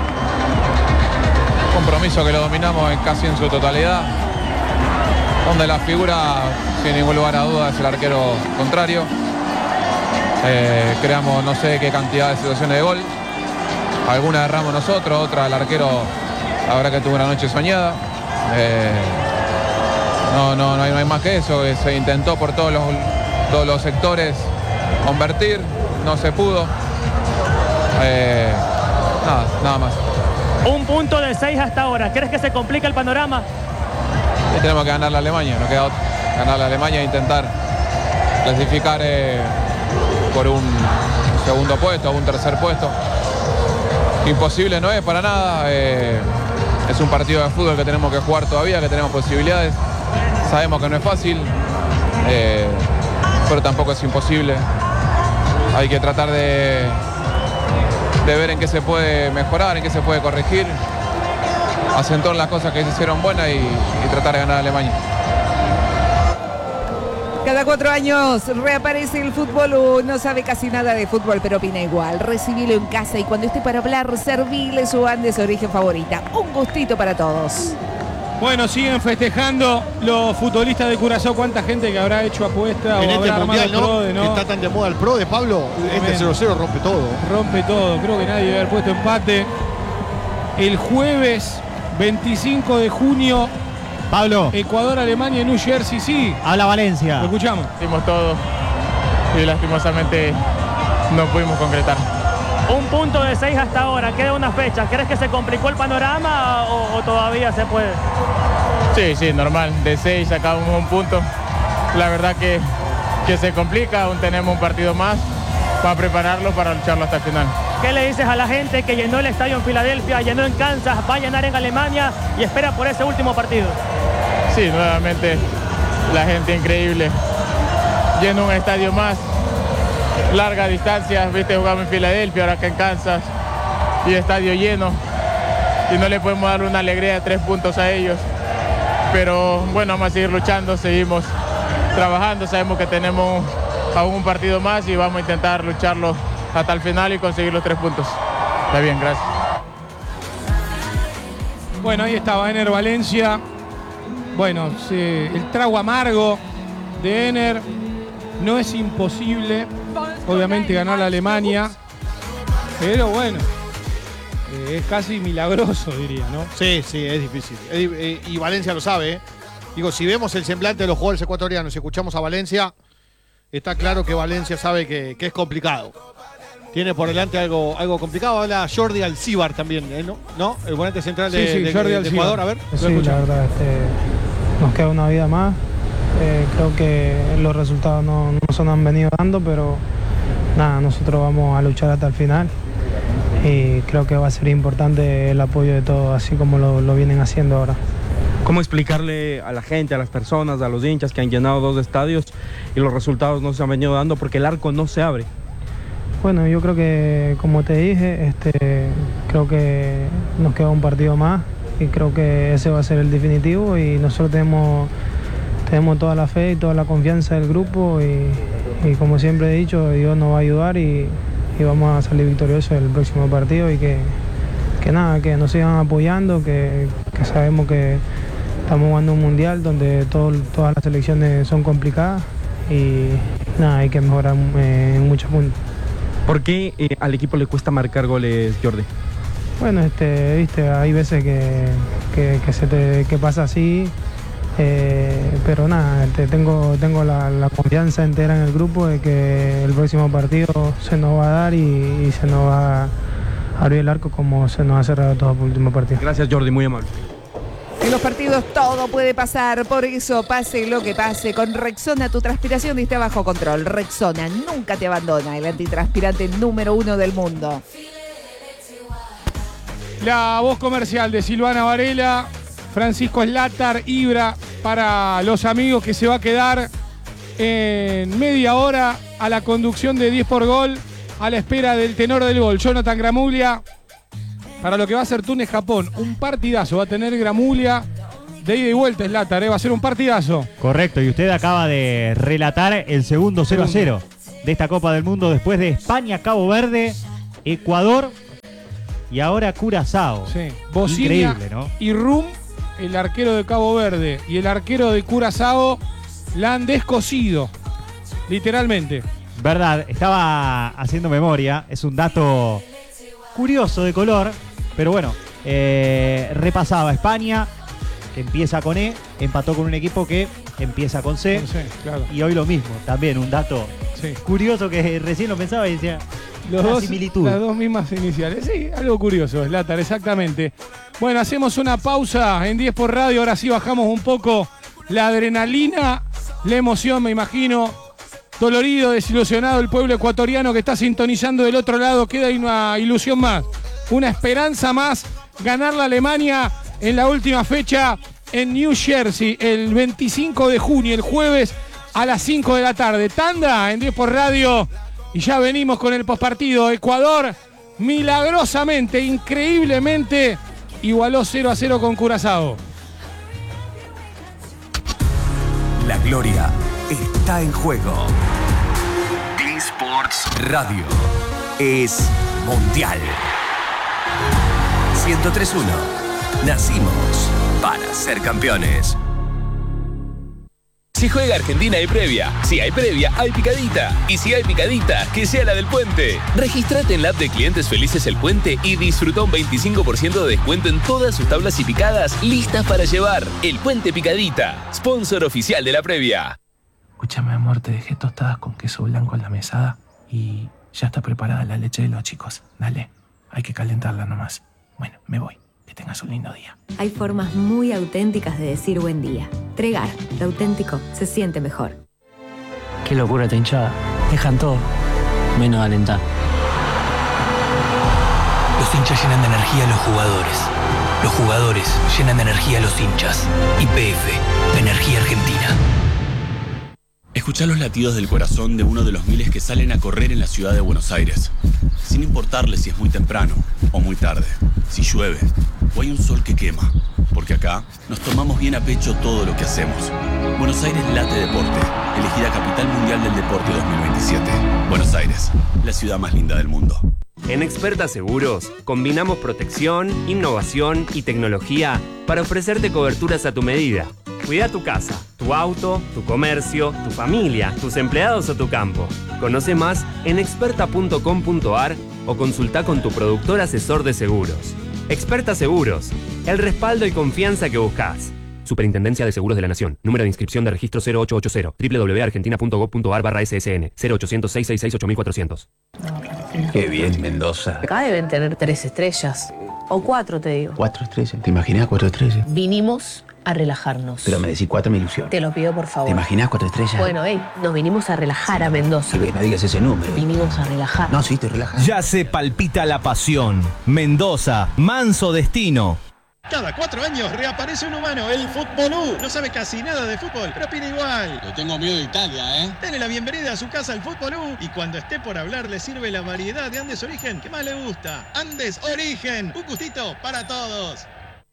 Compromiso que lo dominamos en casi en su totalidad, donde la figura, sin ningún lugar a dudas, es el arquero contrario. Eh, creamos no sé qué cantidad de situaciones de gol. Algunas erramos nosotros, otras el arquero, la verdad que tuvo una noche soñada. Eh, no, no, no hay, no hay más que eso. que Se intentó por todos los, todos los sectores convertir, no se pudo. Eh, nada, nada más. Un punto de seis hasta ahora. ¿Crees que se complica el panorama? Y tenemos que ganar la Alemania, no queda otra. Ganar la Alemania e intentar clasificar eh, por un segundo puesto o un tercer puesto. Imposible no es para nada. Eh, es un partido de fútbol que tenemos que jugar todavía, que tenemos posibilidades. Sabemos que no es fácil, eh, pero tampoco es imposible. Hay que tratar de, de ver en qué se puede mejorar, en qué se puede corregir. Acentuar las cosas que se hicieron buenas y, y tratar de ganar a Alemania. Cada cuatro años reaparece el fútbol. No sabe casi nada de fútbol, pero opina igual. Recibilo en casa y cuando esté para hablar, servile su Andes origen favorita. Un gustito para todos. Bueno, siguen festejando los futbolistas de Curazao. ¿Cuánta gente que habrá hecho apuesta En o este habrá mundial, armado ¿no? PRODE, ¿no? Que está tan de moda el PRODE, Pablo. Este cero cero rompe todo. Rompe todo. Creo que nadie debe haber puesto empate. El jueves veinticinco de junio, Pablo, Ecuador-Alemania en New Jersey. Sí, habla Valencia. lo escuchamos. Hicimos todo y lastimosamente no pudimos concretar. Un punto de seis hasta ahora. Queda una fecha. ¿Crees que se complicó el panorama o, o todavía se puede? Sí, sí, normal. De seis sacamos un punto. La verdad que, que se complica. Aún tenemos un partido más para prepararlo para lucharlo hasta el final. ¿Qué le dices a la gente que llenó el estadio en Filadelfia, llenó en Kansas, va a llenar en Alemania y espera por ese último partido? Sí, nuevamente la gente increíble. Lleno un estadio más. Larga distancia, viste, jugamos en Filadelfia, ahora acá en Kansas. Y estadio lleno. Y no le podemos dar una alegría de tres puntos a ellos. Pero bueno, vamos a seguir luchando, seguimos trabajando. Sabemos que tenemos aún un partido más y vamos a intentar lucharlo hasta el final y conseguir los tres puntos. Está bien, gracias. Bueno, ahí estaba Ener Valencia. Bueno, sí, el trago amargo de Ener. No es imposible, obviamente, ganar la Alemania. Pero bueno, eh, es casi milagroso, diría, ¿no? Sí, sí, es difícil. Es- eh, y Valencia lo sabe, ¿eh? Digo, si vemos el semblante de los jugadores ecuatorianos y escuchamos a Valencia, está claro que Valencia sabe que, que es complicado. Tiene por delante algo, algo complicado. Habla Jordi Alcíbar también, ¿eh? ¿No? ¿No? El volante central de, Sí, sí, de- Jordi de Alcíbar. Ecuador. A ver. Lo Sí, escuchamos. la verdad, este, nos queda una vida más. Eh, creo que los resultados no, no se nos han venido dando, pero nada, nosotros vamos a luchar hasta el final y creo que va a ser importante el apoyo de todos, así como lo, lo vienen haciendo ahora. ¿Cómo explicarle a la gente, a las personas, a los hinchas que han llenado dos estadios y los resultados no se han venido dando porque el arco no se abre? Bueno, yo creo que, como te dije, este, creo que nos queda un partido más y creo que ese va a ser el definitivo y nosotros tenemos, tenemos toda la fe y toda la confianza del grupo y, y como siempre he dicho, Dios nos va a ayudar y, y vamos a salir victoriosos el próximo partido y que, que nada, que nos sigan apoyando, que, que sabemos que estamos jugando un mundial donde todo, todas las selecciones son complicadas y nada, hay que mejorar eh, en muchos puntos. ¿Por qué eh, al equipo le cuesta marcar goles, Jordi? Bueno, este, viste, hay veces que, que, que se te que pasa así, eh, pero nada, este, tengo, tengo la, la confianza entera en el grupo de que el próximo partido se nos va a dar y, y se nos va a abrir el arco como se nos ha cerrado todo el último partido. Gracias, Jordi, muy amable. En los partidos todo puede pasar, por eso pase lo que pase. Con Rexona tu transpiración está bajo control. Rexona nunca te abandona, el antitranspirante número uno del mundo. La voz comercial de Silvana Varela Francisco Slatar, Ibra, para los amigos, que se va a quedar en media hora a la conducción de diez por gol, a la espera del tenor del gol, Jonathan Gramuglia, para lo que va a ser Túnez-Japón. Un partidazo va a tener Gramuglia de ida y vuelta, Slatar, ¿eh? Va a ser un partidazo. Correcto, y usted acaba de relatar el segundo cero a cero de esta Copa del Mundo después de España, Cabo Verde, Ecuador y ahora Curazao. Sí. Bocinia Increíble, ¿no? y Rum, el arquero de Cabo Verde y el arquero de Curazao, la han descosido, literalmente. Verdad, estaba haciendo memoria, es un dato curioso de color, pero bueno, eh, repasaba España, que empieza con E, empató con un equipo que empieza con C, Sí, claro. y hoy lo mismo, también un dato Sí. curioso que recién lo pensaba y decía, Los una dos, similitud. Las dos mismas iniciales. Sí, algo curioso, Slatar, exactamente. Bueno, hacemos una pausa en diez por radio. Ahora sí bajamos un poco la adrenalina, la emoción, me imagino. Dolorido, desilusionado el pueblo ecuatoriano que está sintonizando del otro lado. Queda una ilusión más, una esperanza más. Ganar la Alemania en la última fecha en New Jersey, el veinticinco de junio, el jueves a las cinco de la tarde. Tanda en diez por radio. Y ya venimos con el postpartido. Ecuador, milagrosamente, increíblemente, igualó cero a cero con Curazao. La gloria está en juego. T-Sports Radio es mundial. ciento tres punto uno. Nacimos para ser campeones. Si juega Argentina hay previa, si hay previa hay picadita, y si hay picadita, que sea la del Puente. Regístrate en la app de Clientes Felices El Puente y disfruta un veinticinco por ciento de descuento en todas sus tablas y picadas listas para llevar. El Puente Picadita, sponsor oficial de la previa. Escúchame, amor, te dejé tostadas con queso blanco en la mesada y ya está preparada la leche de los chicos. Dale, hay que calentarla nomás. Bueno, me voy. Que tengas un lindo día. Hay formas muy auténticas de decir buen día. Tregar, lo auténtico se siente mejor. Qué locura esta hinchada. Dejan todo, menos alentar. Los hinchas llenan de energía a los jugadores. Los jugadores llenan de energía a los hinchas. Y P F, Energía Argentina. Escuchá los latidos del corazón de uno de los miles que salen a correr en la ciudad de Buenos Aires, sin importarle si es muy temprano o muy tarde, si llueve o hay un sol que quema, porque acá nos tomamos bien a pecho todo lo que hacemos. Buenos Aires Late Deporte, elegida Capital Mundial del Deporte dos mil veintisiete. Buenos Aires, la ciudad más linda del mundo. En Experta Seguros, combinamos protección, innovación y tecnología para ofrecerte coberturas a tu medida. Cuida tu casa, tu auto, tu comercio, tu familia, tus empleados o tu campo. Conoce más en experta punto com punto a r o consulta con tu productor asesor de seguros. Experta Seguros, el respaldo y confianza que buscas. Superintendencia de Seguros de la Nación. Número de inscripción de registro cero ocho ocho cero. doble u doble u doble u punto argentina punto gob punto a r barra S S N. cero ochocientos, seiscientos sesenta y seis, ocho mil cuatrocientos. Qué bien, Mendoza. Acá deben tener tres estrellas. O cuatro, te digo. Cuatro estrellas. ¿Te imaginas cuatro estrellas? Vinimos a relajarnos. Pero me decís cuatro, me ilusión. Te lo pido, por favor. ¿Te imaginas cuatro estrellas? Bueno, hey, nos vinimos a relajar a Mendoza. Sí, no digas ese número. Vinimos a relajar. No, sí, te relajas. Ya se palpita la pasión. Mendoza, manso destino. Cada cuatro años reaparece un humano, el Futbolú. No sabe casi nada de fútbol, pero opina igual. Le tengo miedo a Italia, ¿eh? Dele la bienvenida a su casa al Futbolú y cuando esté por hablar le sirve la variedad de Andes Origen que más le gusta. Andes Origen, un gustito para todos.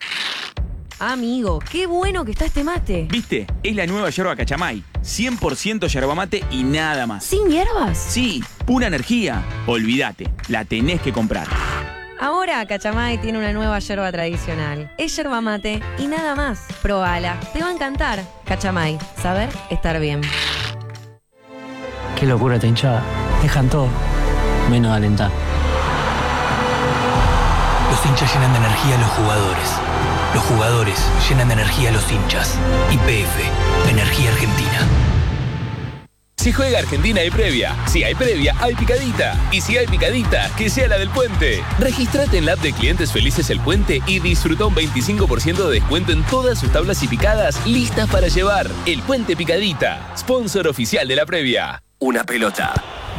Amigo, qué bueno que está este mate. ¿Viste? Es la nueva yerba Cachamay. cien por ciento yerba mate y nada más. ¿Sin hierbas? Sí, pura energía. Olvídate, la tenés que comprar. Ahora Cachamay tiene una nueva yerba tradicional. Es yerba mate y nada más. Probala, te va a encantar. Cachamay, saber estar bien. Qué locura esta hinchada. Dejan todo, menos alentar. Los hinchas llenan de energía a los jugadores. Los jugadores llenan de energía a los hinchas. Y P F, Energía Argentina. Si juega Argentina hay previa, si hay previa hay picadita, y si hay picadita, que sea la del Puente. Regístrate en la app de Clientes Felices El Puente y disfruta un veinticinco por ciento de descuento en todas sus tablas y picadas listas para llevar. El Puente Picadita, sponsor oficial de la previa. Una pelota.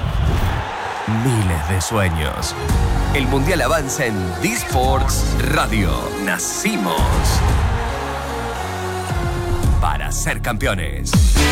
Miles de sueños. El Mundial avanza en T-Sports Radio. Nacimos para ser campeones.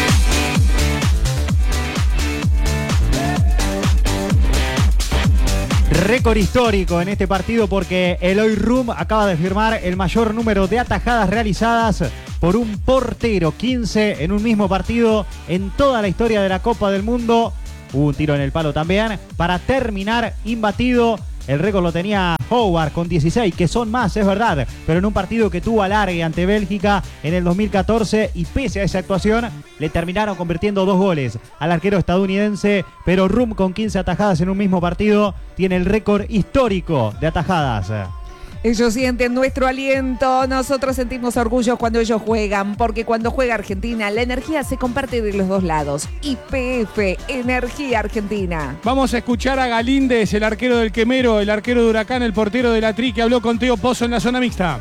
Récord histórico en este partido porque Eloy Rum acaba de firmar el mayor número de atajadas realizadas por un portero, quince en un mismo partido en toda la historia de la Copa del Mundo. Hubo un tiro en el palo también para terminar imbatido. El récord lo tenía Howard con dieciséis, que son más, es verdad, pero en un partido que tuvo alargue ante Bélgica en el dos mil catorce, y pese a esa actuación le terminaron convirtiendo dos goles al arquero estadounidense, pero Rum con quince atajadas en un mismo partido tiene el récord histórico de atajadas. Ellos sienten nuestro aliento, nosotros sentimos orgullo cuando ellos juegan, porque cuando juega Argentina, la energía se comparte de los dos lados. Y P F, Energía Argentina. Vamos a escuchar a Galíndez, el arquero del Quemero, el arquero de Huracán, el portero de la Tri, que habló con Teo Pozo en la zona mixta.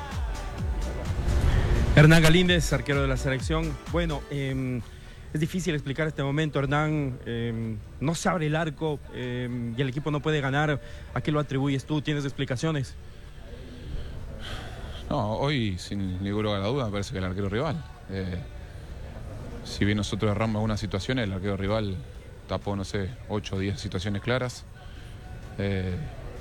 Hernán Galíndez, arquero de la selección. Bueno, eh, es difícil explicar este momento, Hernán. Eh, no se abre el arco eh, y el equipo no puede ganar. ¿A qué lo atribuyes tú? ¿Tienes explicaciones? No, hoy, sin ningún lugar a la duda, me parece que el arquero rival. Eh, si bien nosotros erramos algunas situaciones, el arquero rival tapó, no sé, ocho o diez situaciones claras. Eh,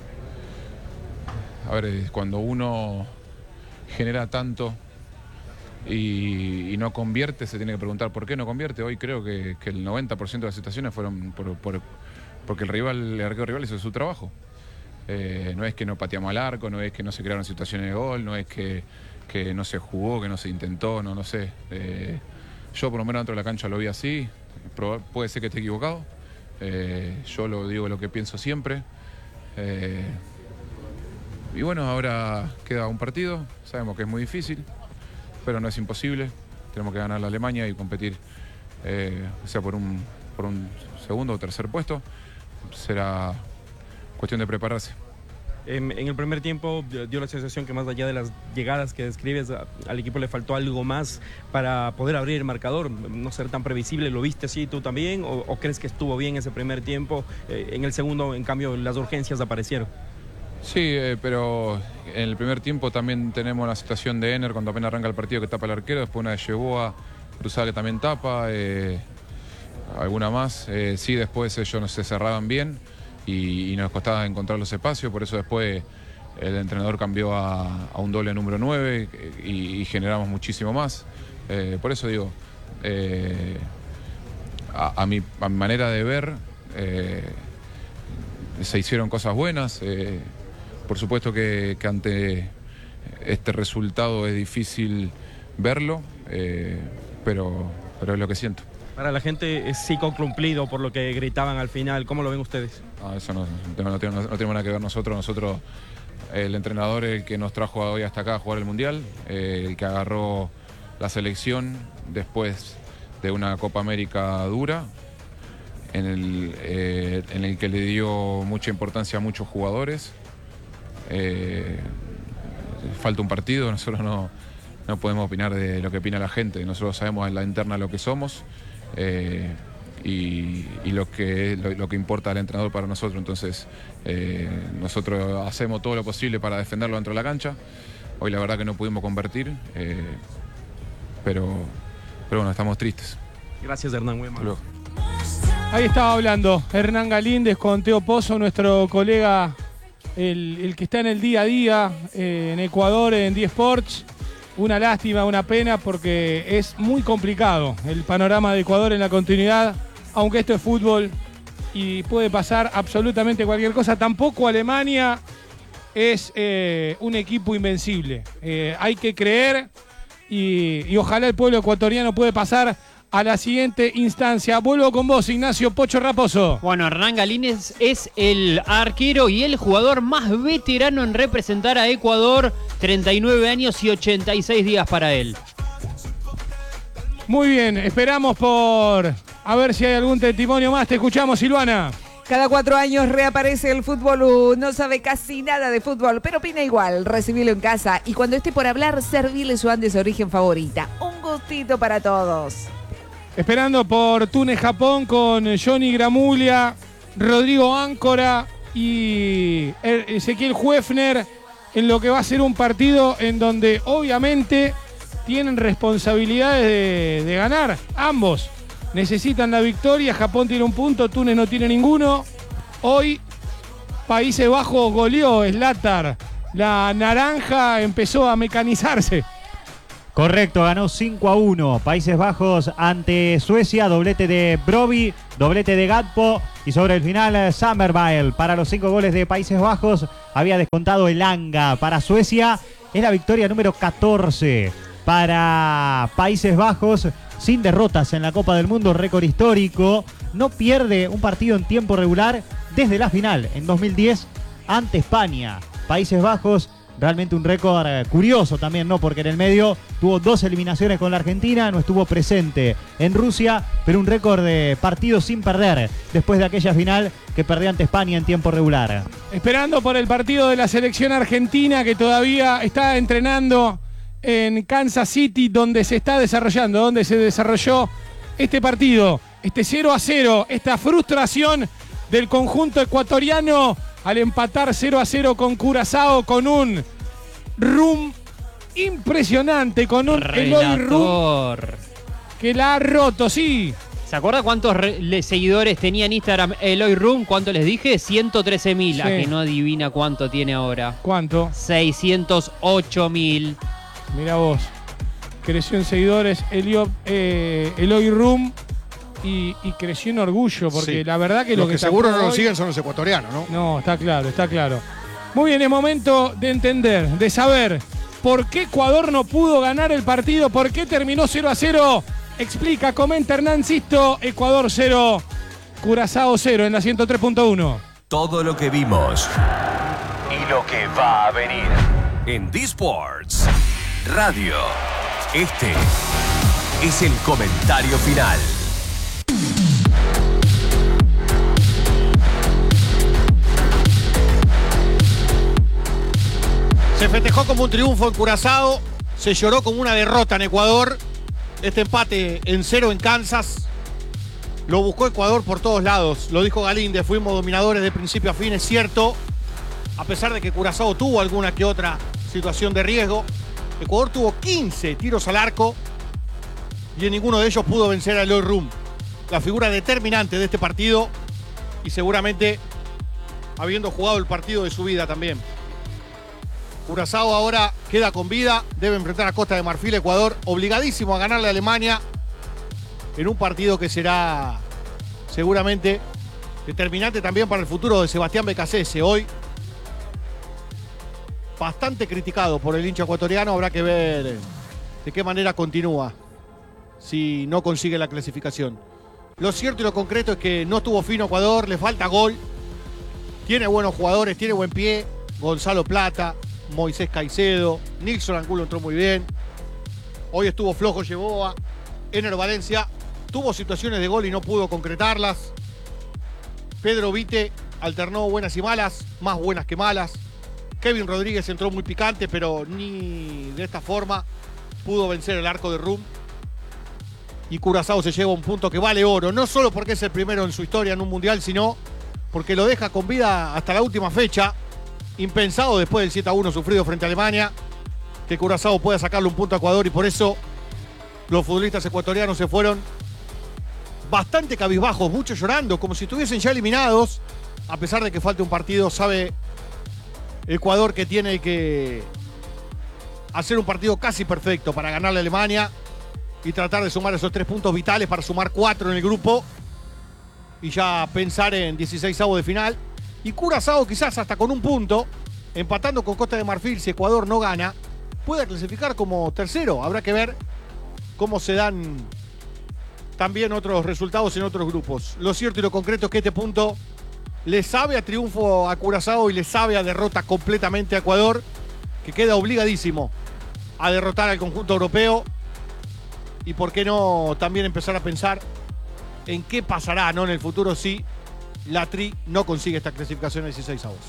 a ver, cuando uno genera tanto y, y no convierte, se tiene que preguntar por qué no convierte. Hoy creo que, que el noventa por ciento de las situaciones fueron por, por, porque el rival, el arquero rival hizo su trabajo. Eh, no es que no pateamos al arco, no es que no se crearon situaciones de gol, no es que, que no se jugó, que no se intentó, no lo sé. Eh, yo por lo menos dentro de la cancha lo vi así, puede ser que esté equivocado. Eh, yo lo digo lo que pienso siempre. Eh, y bueno, ahora queda un partido, sabemos que es muy difícil, pero no es imposible. Tenemos que ganar la Alemania y competir, eh, o sea, por un, por un segundo o tercer puesto. Será cuestión de prepararse. En, en el primer tiempo dio la sensación que más allá de las llegadas que describes, a, al equipo le faltó algo más para poder abrir el marcador, no ser tan previsible. ¿Lo viste así tú también o, o crees que estuvo bien ese primer tiempo? Eh, en el segundo, en cambio, las urgencias aparecieron. Sí, eh, pero en el primer tiempo también tenemos la situación de Ener cuando apenas arranca el partido, que tapa el arquero, después una de Yeboah cruzada que también tapa, eh, alguna más. Eh, sí, después ellos no se cerraban bien y, y nos costaba encontrar los espacios, por eso después el entrenador cambió a, a un doble número nueve y, y generamos muchísimo más. Eh, por eso digo, eh, a, a, mi, a mi manera de ver, eh, se hicieron cosas buenas. Eh, por supuesto que, que ante este resultado es difícil verlo, eh, pero, pero es lo que siento. Para la gente es ciclo cumplido por lo que gritaban al final. ¿Cómo lo ven ustedes? No, eso no, no, no, no, no tenemos nada que ver nosotros. Nosotros, el entrenador el que nos trajo hoy hasta acá a jugar el Mundial, eh, el que agarró la selección después de una Copa América dura, en el, eh, en el que le dio mucha importancia a muchos jugadores. Eh, falta un partido, nosotros no, no podemos opinar de lo que opina la gente. Nosotros sabemos en la interna lo que somos. Eh, y, y lo que lo, lo que importa al entrenador para nosotros. Entonces eh, nosotros hacemos todo lo posible para defenderlo dentro de la cancha. Hoy la verdad que no pudimos convertir, eh, pero, pero bueno, estamos tristes. Gracias, Hernán. Ahí estaba hablando Hernán Galíndez con Teo Pozo, nuestro colega, el, el que está en el día a día eh, en Ecuador, en D Sports. Una lástima, una pena, porque es muy complicado el panorama de Ecuador en la continuidad, aunque esto es fútbol y puede pasar absolutamente cualquier cosa. Tampoco Alemania es eh, un equipo invencible. Eh, hay que creer y, y ojalá el pueblo ecuatoriano puede pasar a la siguiente instancia. Vuelvo con vos, Ignacio Pocho Raposo. Bueno, Hernán Galíndez es el arquero y el jugador más veterano en representar a Ecuador. treinta y nueve años y ochenta y seis días para él. Muy bien, esperamos por a ver si hay algún testimonio más. Te escuchamos, Silvana. Cada cuatro años reaparece el Fútbol U. No sabe casi nada de fútbol, pero opina igual. Recibilo en casa y cuando esté por hablar, servile su Andes Origen favorita. Un gustito para todos. Esperando por Túnez, Japón, con Johnny Gramulia, Rodrigo Áncora y Ezequiel Huefner, en lo que va a ser un partido en donde obviamente tienen responsabilidades de, de ganar. Ambos necesitan la victoria. Japón tiene un punto, Túnez no tiene ninguno. Hoy Países Bajos goleó Zlatar. La naranja empezó a mecanizarse. Correcto, ganó cinco a uno. Países Bajos ante Suecia, doblete de Broby, doblete de Gatpo y sobre el final Summerville. Para los cinco goles de Países Bajos había descontado Elanga. Para Suecia es la victoria número catorce. Para Países Bajos, sin derrotas en la Copa del Mundo, récord histórico. No pierde un partido en tiempo regular desde la final en dos mil diez ante España. Países Bajos, realmente un récord curioso también, ¿no? Porque en el medio tuvo dos eliminaciones con la Argentina, no estuvo presente en Rusia, pero un récord de partidos sin perder después de aquella final que perdió ante España en tiempo regular. Esperando por el partido de la selección argentina que todavía está entrenando en Kansas City, donde se está desarrollando, donde se desarrolló este partido, este cero a cero, esta frustración del conjunto ecuatoriano al empatar cero a cero con Curazao, con un Rum impresionante, con un Eloy Rum que la ha roto, sí. ¿Se acuerda cuántos re- seguidores tenía en Instagram Eloy Rum? ¿Cuánto les dije? ciento trece mil. Sí. A que no adivina cuánto tiene ahora. ¿Cuánto? seiscientos ocho mil. Mira vos. Creció en seguidores Elio, eh, Eloy Rum. Y, y creció en orgullo, porque Sí. la verdad que los lo que, que seguro no lo hoy, siguen son los ecuatorianos, ¿no? No, está claro, está claro. Muy bien, es momento de entender, de saber por qué Ecuador no pudo ganar el partido, por qué terminó cero a cero. Explica, comenta Hernán Sisto. Ecuador cero, Curazao cero en la ciento tres punto uno. Todo lo que vimos y lo que va a venir en D-Sports Radio. Este es el comentario final. Se festejó como un triunfo en Curazao, se lloró como una derrota en Ecuador. Este empate en cero en Kansas lo buscó Ecuador por todos lados. Lo dijo Galíndez, fuimos dominadores de principio a fin, es cierto. A pesar de que Curazao tuvo alguna que otra situación de riesgo, Ecuador tuvo quince tiros al arco y en ninguno de ellos pudo vencer a Eloy Rum, la figura determinante de este partido y seguramente habiendo jugado el partido de su vida también. Curazao ahora queda con vida, debe enfrentar a Costa de Marfil, Ecuador obligadísimo a ganarle a Alemania en un partido que será seguramente determinante también para el futuro de Sebastián Becasese. Hoy bastante criticado por el hincha ecuatoriano, habrá que ver de qué manera continúa si no consigue la clasificación. Lo cierto y lo concreto es que no estuvo fino Ecuador, le falta gol, tiene buenos jugadores, tiene buen pie, Gonzalo Plata, Moisés Caicedo, Nilson Angulo entró muy bien. Hoy estuvo flojo Yeboa. Ener Valencia tuvo situaciones de gol y no pudo concretarlas. Pedro Vite alternó buenas y malas, más buenas que malas. Kevin Rodríguez entró muy picante, pero ni de esta forma pudo vencer el arco de Rum. Y Curazao se lleva un punto que vale oro, no solo porque es el primero en su historia en un mundial, sino porque lo deja con vida hasta la última fecha. Impensado después del siete a uno sufrido frente a Alemania, que Curazao pueda sacarle un punto a Ecuador y por eso los futbolistas ecuatorianos se fueron bastante cabizbajos, muchos llorando, como si estuviesen ya eliminados, a pesar de que falte un partido. Sabe Ecuador que tiene que hacer un partido casi perfecto para ganarle a Alemania y tratar de sumar esos tres puntos vitales para sumar cuatro en el grupo y ya pensar en dieciseisavos de final. Y Curazao quizás hasta con un punto, empatando con Costa de Marfil, si Ecuador no gana, pueda clasificar como tercero. Habrá que ver cómo se dan también otros resultados en otros grupos. Lo cierto y lo concreto es que este punto le sabe a triunfo a Curazao y le sabe a derrota completamente a Ecuador, que queda obligadísimo a derrotar al conjunto europeo. Y por qué no también empezar a pensar en qué pasará, ¿no?, en el futuro si la Tri no consigue esta clasificación en dieciseisavos.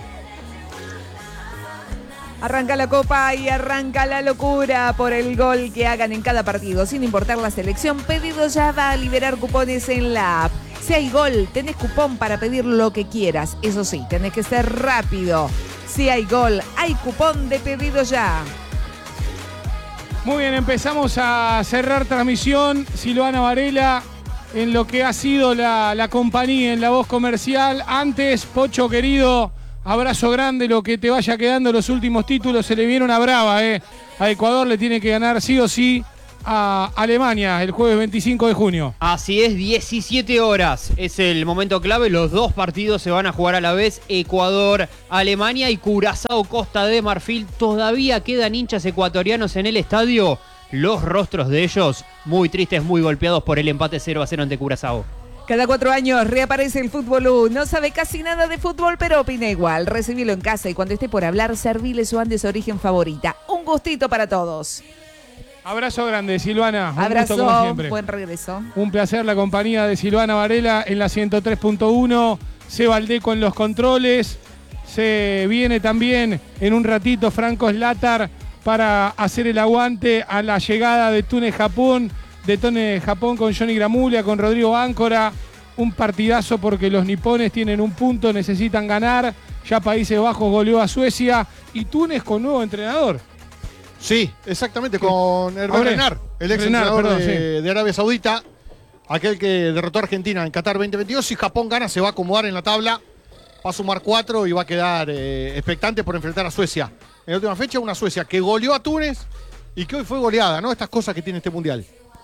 Arranca la copa y arranca la locura por el gol que hagan en cada partido. Sin importar la selección, Pedido Ya va a liberar cupones en la app. Si hay gol, tenés cupón para pedir lo que quieras. Eso sí, tenés que ser rápido. Si hay gol, hay cupón de Pedido Ya. Muy bien, empezamos a cerrar transmisión. Silvana Varela en lo que ha sido la, la compañía en la voz comercial. Antes, Pocho querido, abrazo grande, lo que te vaya quedando los últimos títulos. Se le viene una brava, ¿eh? A Ecuador le tiene que ganar sí o sí a Alemania el jueves veinticinco de junio. Así es, diecisiete horas es el momento clave. Los dos partidos se van a jugar a la vez. Ecuador, Alemania y Curazao, Costa de Marfil. Todavía quedan hinchas ecuatorianos en el estadio. Los rostros de ellos muy tristes, muy golpeados por el empate cero a cero ante Curazao. Cada cuatro años reaparece el Fútbol U. No sabe casi nada de fútbol, pero opina igual. Recibilo en casa y cuando esté por hablar, servile su Andes Origen favorita. Un gustito para todos. Abrazo grande, Silvana. Un Abrazo, gusto, como siempre. Buen regreso. Un placer la compañía de Silvana Varela en la ciento tres punto uno. Seba Aldeco en los controles. Se viene también en un ratito Franco Slatar para hacer el aguante a la llegada de Túnez-Japón. De Túnez-Japón con Johnny Gramulia, con Rodrigo Áncora. Un partidazo porque los nipones tienen un punto, necesitan ganar. Ya Países Bajos goleó a Suecia y Túnez con nuevo entrenador. Sí, exactamente, con Hervé Renard, el ex Renard, entrenador perdón, de, sí. de Arabia Saudita, aquel que derrotó a Argentina en Qatar veinte veintidós. Si Japón gana, se va a acomodar en la tabla, va a sumar cuatro y va a quedar eh, expectante por enfrentar a Suecia. En la última fecha, una Suecia que goleó a Túnez y que hoy fue goleada, ¿no? Estas cosas que tiene este mundial.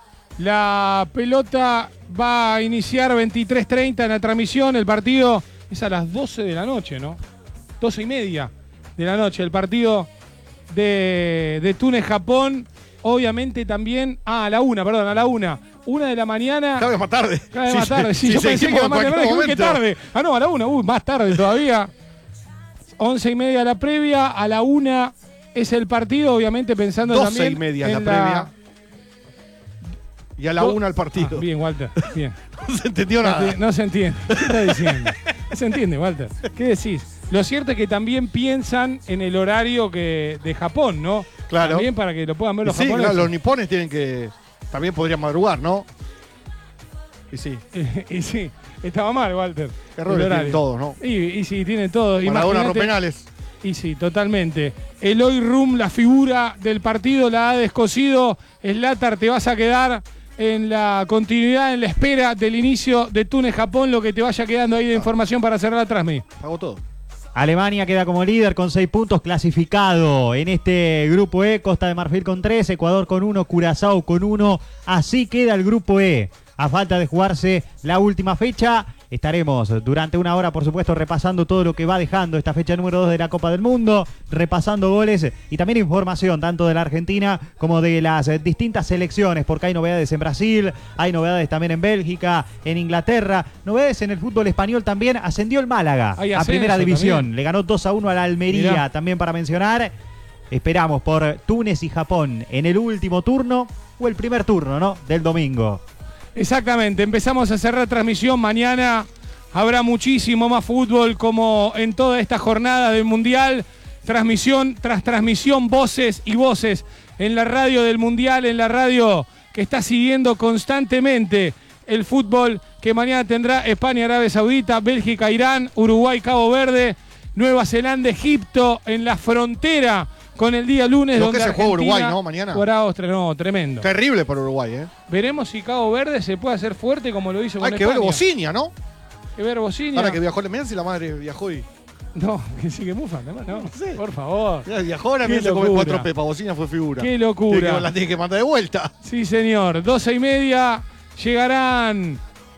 La pelota va a iniciar veintitrés treinta en la transmisión. El partido es a las doce de la noche, ¿no? doce y media de la noche. El partido de, de Túnez-Japón. Obviamente también. Ah, a la una, perdón, a la una. Una de la mañana. Cada vez más tarde. Cada vez Sí, más tarde. Sí, sí, yo sí, pensé sí, que era en más cualquier tarde. Qué momento. tarde. Ah, no, a la una. Uy, más tarde todavía. Once y media la previa. A la una es el partido. Obviamente pensando Doce también. y media en la previa. Y a la Do- una el partido. Ah, bien, Walter. Bien. No se entendió nada. No, te- no se entiende. ¿Qué estás diciendo? No se entiende, Walter. ¿Qué decís? Lo cierto es que también piensan en el horario que de Japón, ¿no? Claro. También para que lo puedan ver los Sí, japoneses. claro, los nipones tienen que. También podrían madrugar, ¿no? Y sí. y sí, estaba mal, Walter. Errores el horario. tienen todos, ¿no? Y, y sí, tienen todos. Maradona Imagínate- rompe penales. Y sí, totalmente. Eloy Rum, la figura del partido, la ha descosido. Slatar, te vas a quedar en la continuidad, en la espera del inicio de Túnez-Japón, lo que te vaya quedando ahí de información para cerrar la transmisión. Hago todo. Alemania queda como líder con seis puntos, clasificado en este grupo E. Costa de Marfil con tres, Ecuador con uno, Curazao con uno. Así queda el grupo E. A falta de jugarse la última fecha, estaremos durante una hora, por supuesto, repasando todo lo que va dejando esta fecha número dos de la Copa del Mundo, repasando goles y también información tanto de la Argentina como de las distintas selecciones, porque hay novedades en Brasil, hay novedades también en Bélgica, en Inglaterra, novedades en el fútbol español también. Ascendió el Málaga Hay a ascenso Primera División, también. le ganó dos a uno a la Almería, Mirá. también para mencionar. Esperamos por Túnez y Japón en el último turno o el primer turno, ¿no? Del domingo. Exactamente, empezamos a cerrar transmisión. Mañana habrá muchísimo más fútbol como en toda esta jornada del Mundial. Transmisión tras transmisión, voces y voces en la radio del Mundial, en la radio que está siguiendo constantemente el fútbol que mañana tendrá España, Arabia Saudita, Bélgica, Irán, Uruguay, Cabo Verde, Nueva Zelanda, Egipto, en la frontera con el día lunes. Lo donde que se juega Argentina Uruguay, ¿no? Mañana. jugará Austria, no, tremendo. Terrible para Uruguay, ¿eh? Veremos si Cabo Verde se puede hacer fuerte como lo hizo con Hay que ver España. Bocinia, ¿no? Hay que ver Bocinia. Ahora que viajó, mirá si la madre viajó y. No, que sigue Mufa, no, no, sé. por favor. Mirá, viajó ahora, Qué mirá, se come locura. cuatro pepas. Bocinia fue figura. Qué locura. Tiene que- La tiene que mandar de vuelta. Sí, señor. Doce y media llegarán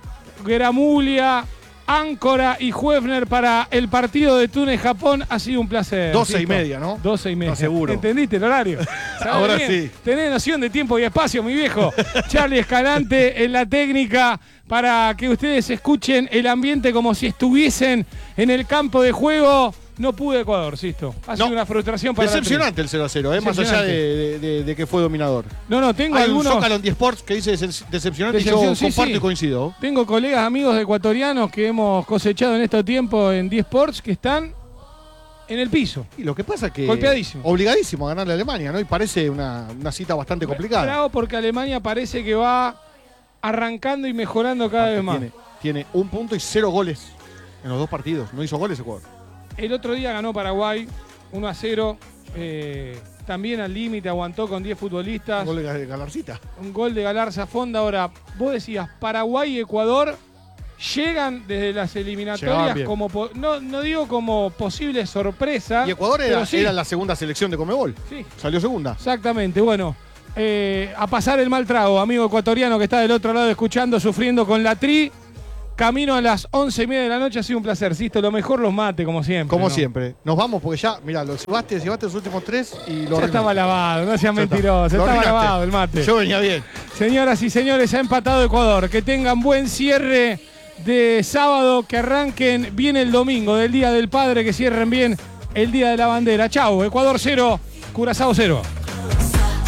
Gramulia, Áncora y Huefner para el partido de Túnez-Japón. Ha sido un placer. Doce y Tito. media, ¿no? Doce y media. Está seguro. ¿Entendiste el horario? ¿Sabés Ahora bien? sí. Tenés noción de tiempo y espacio, mi viejo. Charlie Escalante en la técnica para que ustedes escuchen el ambiente como si estuviesen en el campo de juego. No pude Ecuador, Sisto. Ha sido No. una frustración para la Decepcionante el cero a cero, ¿eh? Más allá Decepcionante. de, de- de- de que fue dominador. No, no, tengo Hay algunos. un Zócalo en diez Sports que dice decep- decepcionante y Decepción, yo sí, comparto sí. y coincido. Tengo colegas, amigos ecuatorianos que hemos cosechado en estos tiempos en diez Sports que están en el piso. Y lo que pasa es que. Golpeadísimo. Obligadísimo a ganarle a Alemania, ¿no? Y parece una, una cita bastante complicada. Bravo porque Alemania parece que va arrancando y mejorando cada vez más. Tiene, tiene un punto y cero goles en los dos partidos. No hizo goles Ecuador. El otro día ganó Paraguay uno a cero. Eh, también al límite, aguantó con diez futbolistas. Un gol de Galarcita. Un gol de Galarza Fonda. Ahora, vos decías, Paraguay y Ecuador llegan desde las eliminatorias como, no, no digo como posible sorpresa. Y Ecuador era, sí. era la segunda selección de Conmebol. Sí. Salió segunda. Exactamente, bueno. Eh, a pasar el mal trago, amigo ecuatoriano que está del otro lado escuchando, sufriendo con la tri. Camino a las once y media de la noche, ha sido un placer, Sisto. Lo mejor los mate, como siempre. Como ¿no? siempre. Nos vamos porque ya, mira, lo llevaste, llevaste los últimos tres y lo Ya estaba lavado, no seas mentiroso. Lo Estaba arruinaste. lavado el mate. Yo venía bien. Señoras y señores, ha empatado Ecuador. Que tengan buen cierre de sábado, que arranquen bien el domingo del Día del Padre, que cierren bien el Día de la Bandera. Chau, Ecuador cero, Curazao cero.